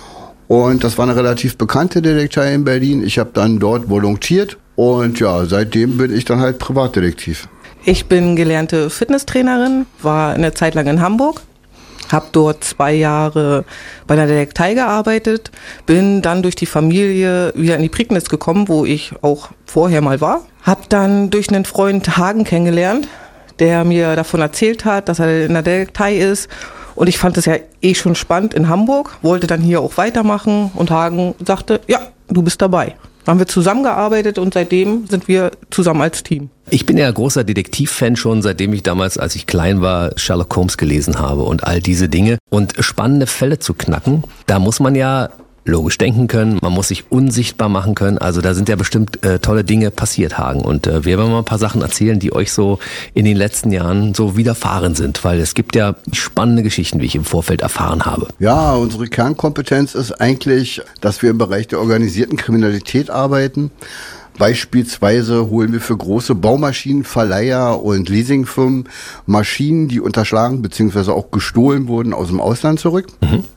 Speaker 12: und das war eine relativ bekannte Detektei in Berlin. Ich habe dann dort volontiert und ja, seitdem bin ich dann halt Privatdetektiv.
Speaker 11: Ich bin gelernte Fitnesstrainerin, war eine Zeit lang in Hamburg, habe dort 2 Jahre bei einer Detektei gearbeitet, bin dann durch die Familie wieder in die Prignitz gekommen, wo ich auch vorher mal war. Hab dann durch einen Freund Hagen kennengelernt, der mir davon erzählt hat, dass er in der Detektei ist. Und ich fand das ja schon spannend in Hamburg, wollte dann hier auch weitermachen. Und Hagen sagte, ja, du bist dabei. Dann haben wir zusammengearbeitet und seitdem sind wir zusammen als Team.
Speaker 10: Ich bin ja großer Detektiv-Fan schon, seitdem ich damals, als ich klein war, Sherlock Holmes gelesen habe und all diese Dinge. Und spannende Fälle zu knacken, da muss man ja logisch denken können, man muss sich unsichtbar machen können. Also da sind ja bestimmt tolle Dinge passiert, Hagen. Und wir werden mal ein paar Sachen erzählen, die euch so in den letzten Jahren so widerfahren sind. Weil es gibt ja spannende Geschichten, wie ich im Vorfeld erfahren habe.
Speaker 12: Ja, unsere Kernkompetenz ist eigentlich, dass wir im Bereich der organisierten Kriminalität arbeiten. Beispielsweise holen wir für große Baumaschinenverleiher und Leasingfirmen Maschinen, die unterschlagen bzw. auch gestohlen wurden, aus dem Ausland zurück.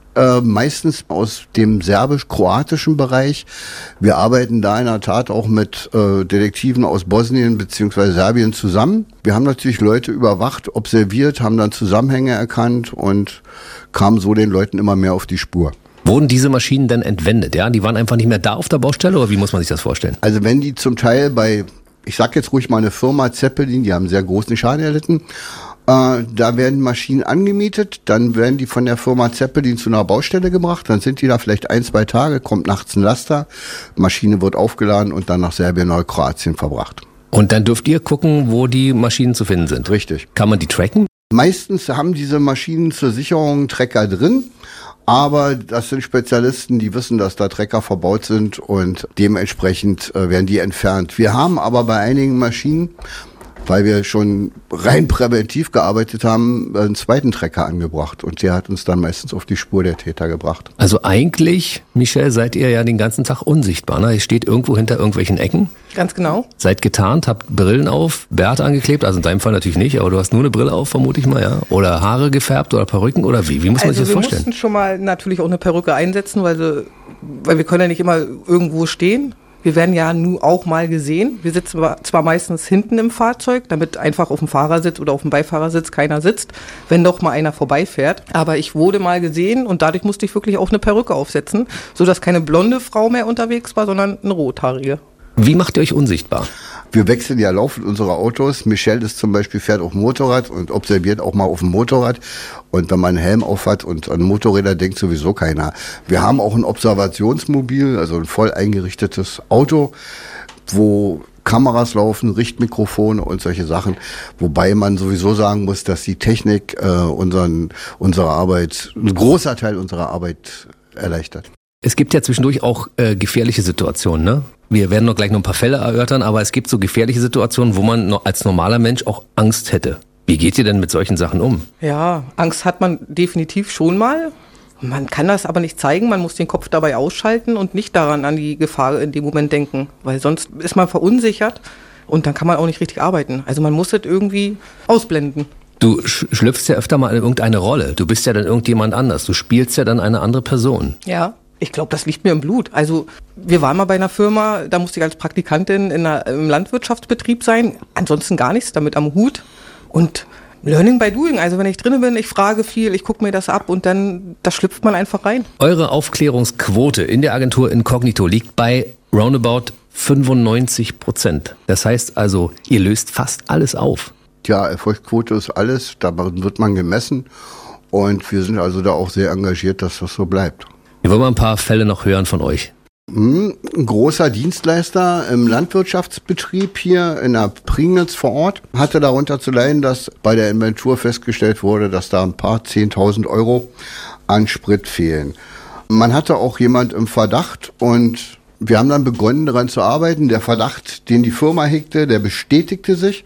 Speaker 12: Meistens aus dem serbisch-kroatischen Bereich. Wir arbeiten da in der Tat auch mit Detektiven aus Bosnien bzw. Serbien zusammen. Wir haben natürlich Leute überwacht, observiert, haben dann Zusammenhänge erkannt und kamen so den Leuten immer mehr auf die Spur.
Speaker 10: Wurden diese Maschinen denn entwendet? Ja, die waren einfach nicht mehr da auf der Baustelle oder wie muss man sich das vorstellen?
Speaker 12: Also wenn die zum Teil bei, ich sag jetzt ruhig mal eine Firma Zeppelin, die haben sehr großen Schaden erlitten, da werden Maschinen angemietet, dann werden die von der Firma Zeppelin zu einer Baustelle gebracht, dann sind die da vielleicht 1-2 Tage, kommt nachts ein Laster, Maschine wird aufgeladen und dann nach Serbien oder Kroatien verbracht.
Speaker 10: Und dann dürft ihr gucken, wo die Maschinen zu finden sind?
Speaker 12: Richtig.
Speaker 10: Kann man die tracken?
Speaker 12: Meistens haben diese Maschinen zur Sicherung Trecker drin, aber das sind Spezialisten, die wissen, dass da Trecker verbaut sind und dementsprechend werden die entfernt. Wir haben aber bei einigen Maschinen, weil wir schon rein präventiv gearbeitet haben, einen zweiten Trecker angebracht. Und der hat uns dann meistens auf die Spur der Täter gebracht.
Speaker 10: Also eigentlich, Michelle, seid ihr ja den ganzen Tag unsichtbar. Ne? Ihr steht irgendwo hinter irgendwelchen Ecken.
Speaker 11: Ganz genau.
Speaker 10: Seid getarnt, habt Brillen auf, Bärte angeklebt. Also in deinem Fall natürlich nicht, aber du hast nur eine Brille auf, vermute ich mal, ja? Oder Haare gefärbt oder Perücken oder wie? Wie muss man sich das vorstellen?
Speaker 11: Wir mussten schon mal natürlich auch eine Perücke einsetzen, weil wir können ja nicht immer irgendwo stehen. Wir werden ja nun auch mal gesehen. Wir sitzen zwar meistens hinten im Fahrzeug, damit einfach auf dem Fahrersitz oder auf dem Beifahrersitz keiner sitzt, wenn doch mal einer vorbeifährt. Aber ich wurde mal gesehen und dadurch musste ich wirklich auch eine Perücke aufsetzen, sodass keine blonde Frau mehr unterwegs war, sondern eine rothaarige.
Speaker 10: Wie macht ihr euch unsichtbar?
Speaker 12: Wir wechseln ja laufend unsere Autos. Michelle ist zum Beispiel, fährt auf dem Motorrad und observiert auch mal auf dem Motorrad. Und wenn man einen Helm auf hat und an Motorräder denkt sowieso keiner. Wir haben auch ein Observationsmobil, also ein voll eingerichtetes Auto, wo Kameras laufen, Richtmikrofone und solche Sachen. Wobei man sowieso sagen muss, dass die Technik unsere Arbeit, ein großer Teil unserer Arbeit erleichtert.
Speaker 10: Es gibt ja zwischendurch auch gefährliche Situationen, ne? Wir werden noch gleich noch ein paar Fälle erörtern, aber es gibt so gefährliche Situationen, wo man als normaler Mensch auch Angst hätte. Wie geht ihr denn mit solchen Sachen um?
Speaker 11: Ja, Angst hat man definitiv schon mal. Man kann das aber nicht zeigen, man muss den Kopf dabei ausschalten und nicht daran an die Gefahr in dem Moment denken, weil sonst ist man verunsichert und dann kann man auch nicht richtig arbeiten. Also man muss das irgendwie ausblenden.
Speaker 10: Du schlüpfst ja öfter mal in irgendeine Rolle. Du bist ja dann irgendjemand anders. Du spielst ja dann eine andere Person.
Speaker 11: Ja, ich glaube, das liegt mir im Blut. Also wir waren mal bei einer Firma, da musste ich als Praktikantin im Landwirtschaftsbetrieb sein. Ansonsten gar nichts damit am Hut. Und Learning by doing, also wenn ich drin bin, ich frage viel, ich gucke mir das ab und dann, da schlüpft man einfach rein.
Speaker 10: Eure Aufklärungsquote in der Agentur Incognito liegt bei roundabout 95%. Das heißt also, ihr löst fast alles auf.
Speaker 12: Ja, Erfolgsquote ist alles, daran wird man gemessen und wir sind also da auch sehr engagiert, dass das so bleibt.
Speaker 10: Wir wollen mal ein paar Fälle noch hören von euch.
Speaker 12: Ein großer Dienstleister im Landwirtschaftsbetrieb hier in der Prignitz vor Ort hatte darunter zu leiden, dass bei der Inventur festgestellt wurde, dass da ein paar 10.000 Euro an Sprit fehlen. Man hatte auch jemand im Verdacht und wir haben dann begonnen daran zu arbeiten. Der Verdacht, den die Firma hegte, der bestätigte sich.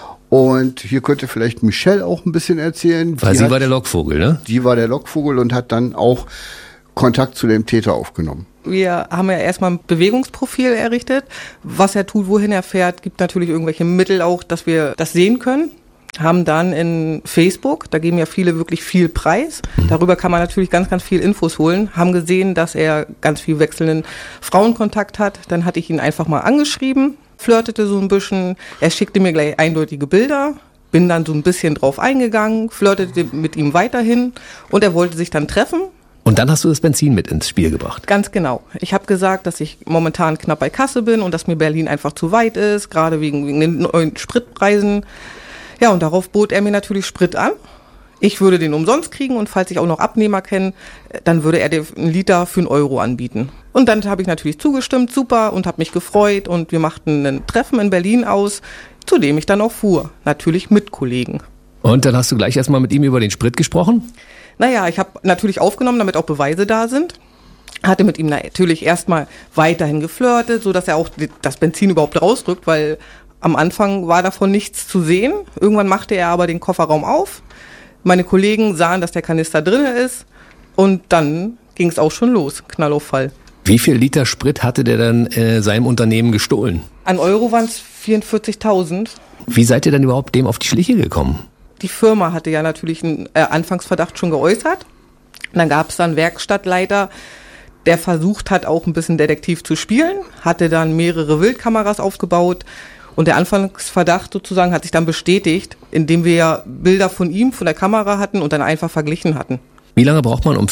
Speaker 12: Und hier könnte vielleicht Michelle auch ein bisschen erzählen.
Speaker 10: Weil sie war der Lockvogel, ne?
Speaker 12: Die war der Lockvogel und hat dann auch Kontakt zu dem Täter aufgenommen.
Speaker 11: Wir haben ja erstmal ein Bewegungsprofil errichtet, was er tut, wohin er fährt, gibt natürlich irgendwelche Mittel auch, dass wir das sehen können. Haben dann in Facebook, da geben ja viele wirklich viel Preis, darüber kann man natürlich ganz, ganz viel Infos holen, haben gesehen, dass er ganz viel wechselnden Frauenkontakt hat, dann hatte ich ihn einfach mal angeschrieben, flirtete so ein bisschen, er schickte mir gleich eindeutige Bilder, bin dann so ein bisschen drauf eingegangen, flirtete mit ihm weiterhin und er wollte sich dann treffen.
Speaker 10: Und dann hast du das Benzin mit ins Spiel gebracht.
Speaker 11: Ganz genau. Ich habe gesagt, dass ich momentan knapp bei Kasse bin und dass mir Berlin einfach zu weit ist, gerade wegen den neuen Spritpreisen. Ja, und darauf bot er mir natürlich Sprit an. Ich würde den umsonst kriegen und falls ich auch noch Abnehmer kenne, dann würde er dir einen Liter für 1 Euro anbieten. Und dann habe ich natürlich zugestimmt, super, und habe mich gefreut und wir machten ein Treffen in Berlin aus, zu dem ich dann auch fuhr. Natürlich mit Kollegen.
Speaker 10: Und dann hast du gleich erstmal mit ihm über den Sprit gesprochen?
Speaker 11: Naja, ich habe natürlich aufgenommen, damit auch Beweise da sind. Hatte mit ihm natürlich erstmal weiterhin geflirtet, sodass er auch das Benzin überhaupt rausrückt, weil am Anfang war davon nichts zu sehen. Irgendwann machte er aber den Kofferraum auf. Meine Kollegen sahen, dass der Kanister drin ist und dann ging es auch schon los, Knall auf Fall.
Speaker 10: Wie viel Liter Sprit hatte der dann seinem Unternehmen gestohlen?
Speaker 11: An Euro waren es 44.000.
Speaker 10: Wie seid ihr dann überhaupt dem auf die Schliche gekommen?
Speaker 11: Die Firma hatte ja natürlich einen Anfangsverdacht schon geäußert. Und dann gab es dann einen Werkstattleiter, der versucht hat, auch ein bisschen Detektiv zu spielen, hatte dann mehrere Wildkameras aufgebaut und der Anfangsverdacht sozusagen hat sich dann bestätigt, indem wir ja Bilder von ihm, von der Kamera hatten und dann einfach verglichen hatten.
Speaker 10: Wie lange braucht man, um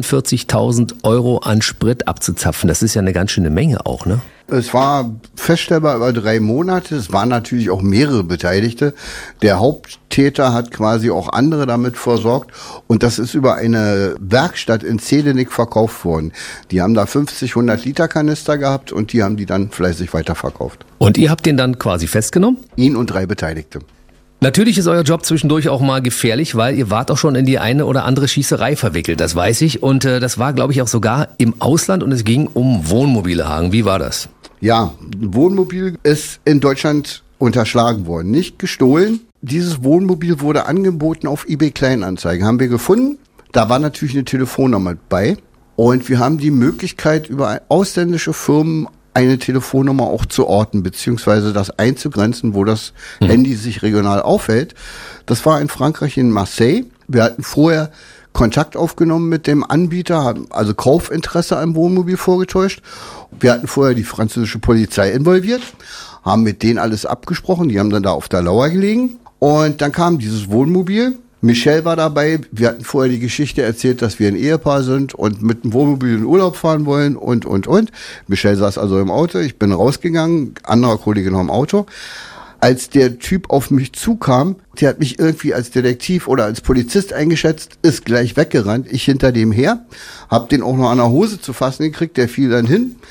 Speaker 10: 44.000 Euro an Sprit abzuzapfen? Das ist ja eine ganz schöne Menge auch, ne?
Speaker 12: Es war feststellbar über 3 Monate. Es waren natürlich auch mehrere Beteiligte. Der Haupttäter hat quasi auch andere damit versorgt. Und das ist über eine Werkstatt in Zelenik verkauft worden. Die haben da 50, 100 Liter Kanister gehabt und die haben die dann fleißig weiterverkauft.
Speaker 10: Und ihr habt den dann quasi festgenommen?
Speaker 12: Ihn und 3 Beteiligte.
Speaker 10: Natürlich ist euer Job zwischendurch auch mal gefährlich, weil ihr wart auch schon in die eine oder andere Schießerei verwickelt, das weiß ich. Und das war, glaube ich, auch sogar im Ausland und es ging um Wohnmobile, Hagen. Wie war das?
Speaker 12: Ja, Wohnmobil ist in Deutschland unterschlagen worden, nicht gestohlen. Dieses Wohnmobil wurde angeboten auf eBay Kleinanzeigen, haben wir gefunden. Da war natürlich eine Telefonnummer bei und wir haben die Möglichkeit, über ausländische Firmen eine Telefonnummer auch zu orten, beziehungsweise das einzugrenzen, wo das Handy sich regional aufhält. Das war in Frankreich, in Marseille. Wir hatten vorher Kontakt aufgenommen mit dem Anbieter, haben also Kaufinteresse am Wohnmobil vorgetäuscht. Wir hatten vorher die französische Polizei involviert, haben mit denen alles abgesprochen, die haben dann da auf der Lauer gelegen. Und dann kam dieses Wohnmobil. Michelle war dabei. Wir hatten vorher die Geschichte erzählt, dass wir ein Ehepaar sind und mit dem Wohnmobil in Urlaub fahren wollen und. Michelle saß also im Auto, ich bin rausgegangen, anderer Kollege noch im Auto. Als der Typ auf mich zukam, der hat mich irgendwie als Detektiv oder als Polizist eingeschätzt, ist gleich weggerannt. Ich hinter dem her, hab den auch noch an der Hose zu fassen gekriegt, der fiel dann hin.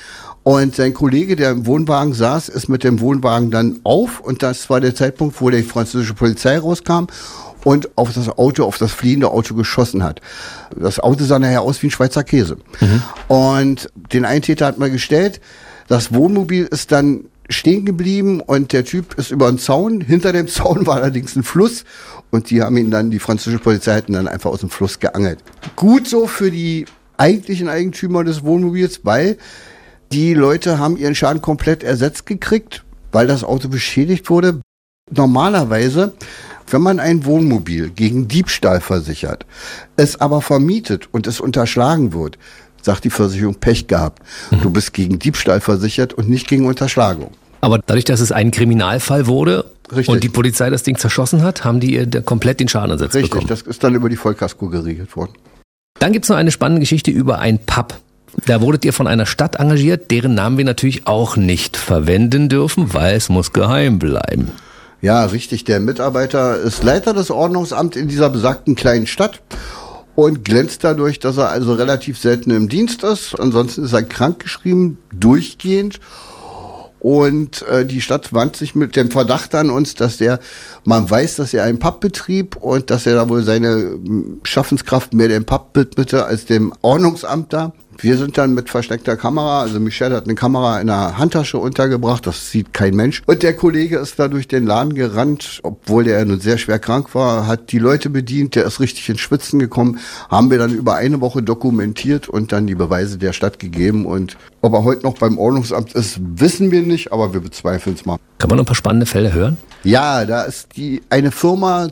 Speaker 12: Und sein Kollege, der im Wohnwagen saß, ist mit dem Wohnwagen dann auf. Und das war der Zeitpunkt, wo die französische Polizei rauskam und auf das fliehende Auto geschossen hat. Das Auto sah nachher aus wie ein Schweizer Käse. Und den Eintäter hat man gestellt. Das Wohnmobil ist dann stehen geblieben und der Typ ist über den Zaun. Hinter dem Zaun war allerdings ein Fluss und die französische Polizei hat ihn dann einfach aus dem Fluss geangelt. Gut so für die eigentlichen Eigentümer des Wohnmobils, weil die Leute haben ihren Schaden komplett ersetzt gekriegt, weil das Auto beschädigt wurde. Normalerweise, wenn man ein Wohnmobil gegen Diebstahl versichert, es aber vermietet und es unterschlagen wird, sagt die Versicherung, Pech gehabt. Du bist gegen Diebstahl versichert und nicht gegen Unterschlagung.
Speaker 10: Aber dadurch, dass es ein Kriminalfall wurde
Speaker 12: Richtig.
Speaker 10: Und die Polizei das Ding zerschossen hat, haben die ihr komplett den Schaden ersetzt bekommen.
Speaker 12: Richtig, das ist dann über die Vollkasko geregelt worden.
Speaker 10: Dann gibt's noch eine spannende Geschichte über ein Pub. Da wurdet ihr von einer Stadt engagiert, deren Namen wir natürlich auch nicht verwenden dürfen, weil es muss geheim bleiben.
Speaker 12: Ja, richtig. Der Mitarbeiter ist Leiter des Ordnungsamts in dieser besagten kleinen Stadt und glänzt dadurch, dass er also relativ selten im Dienst ist. Ansonsten ist er krankgeschrieben, durchgehend. Und die Stadt wandt sich mit dem Verdacht an uns, man weiß, dass er einen Pub betrieb und dass er da wohl seine Schaffenskraft mehr dem Pub widmete als dem Ordnungsamt da. Wir sind dann mit versteckter Kamera, also Michelle hat eine Kamera in einer Handtasche untergebracht, das sieht kein Mensch. Und der Kollege ist da durch den Laden gerannt, obwohl der nun sehr schwer krank war, hat die Leute bedient, der ist richtig ins Schwitzen gekommen, haben wir dann über eine Woche dokumentiert und dann die Beweise der Stadt gegeben. Und ob er heute noch beim Ordnungsamt ist, wissen wir nicht, aber wir bezweifeln es mal.
Speaker 10: Kann man noch ein paar spannende Fälle hören?
Speaker 12: Ja, da ist eine Firma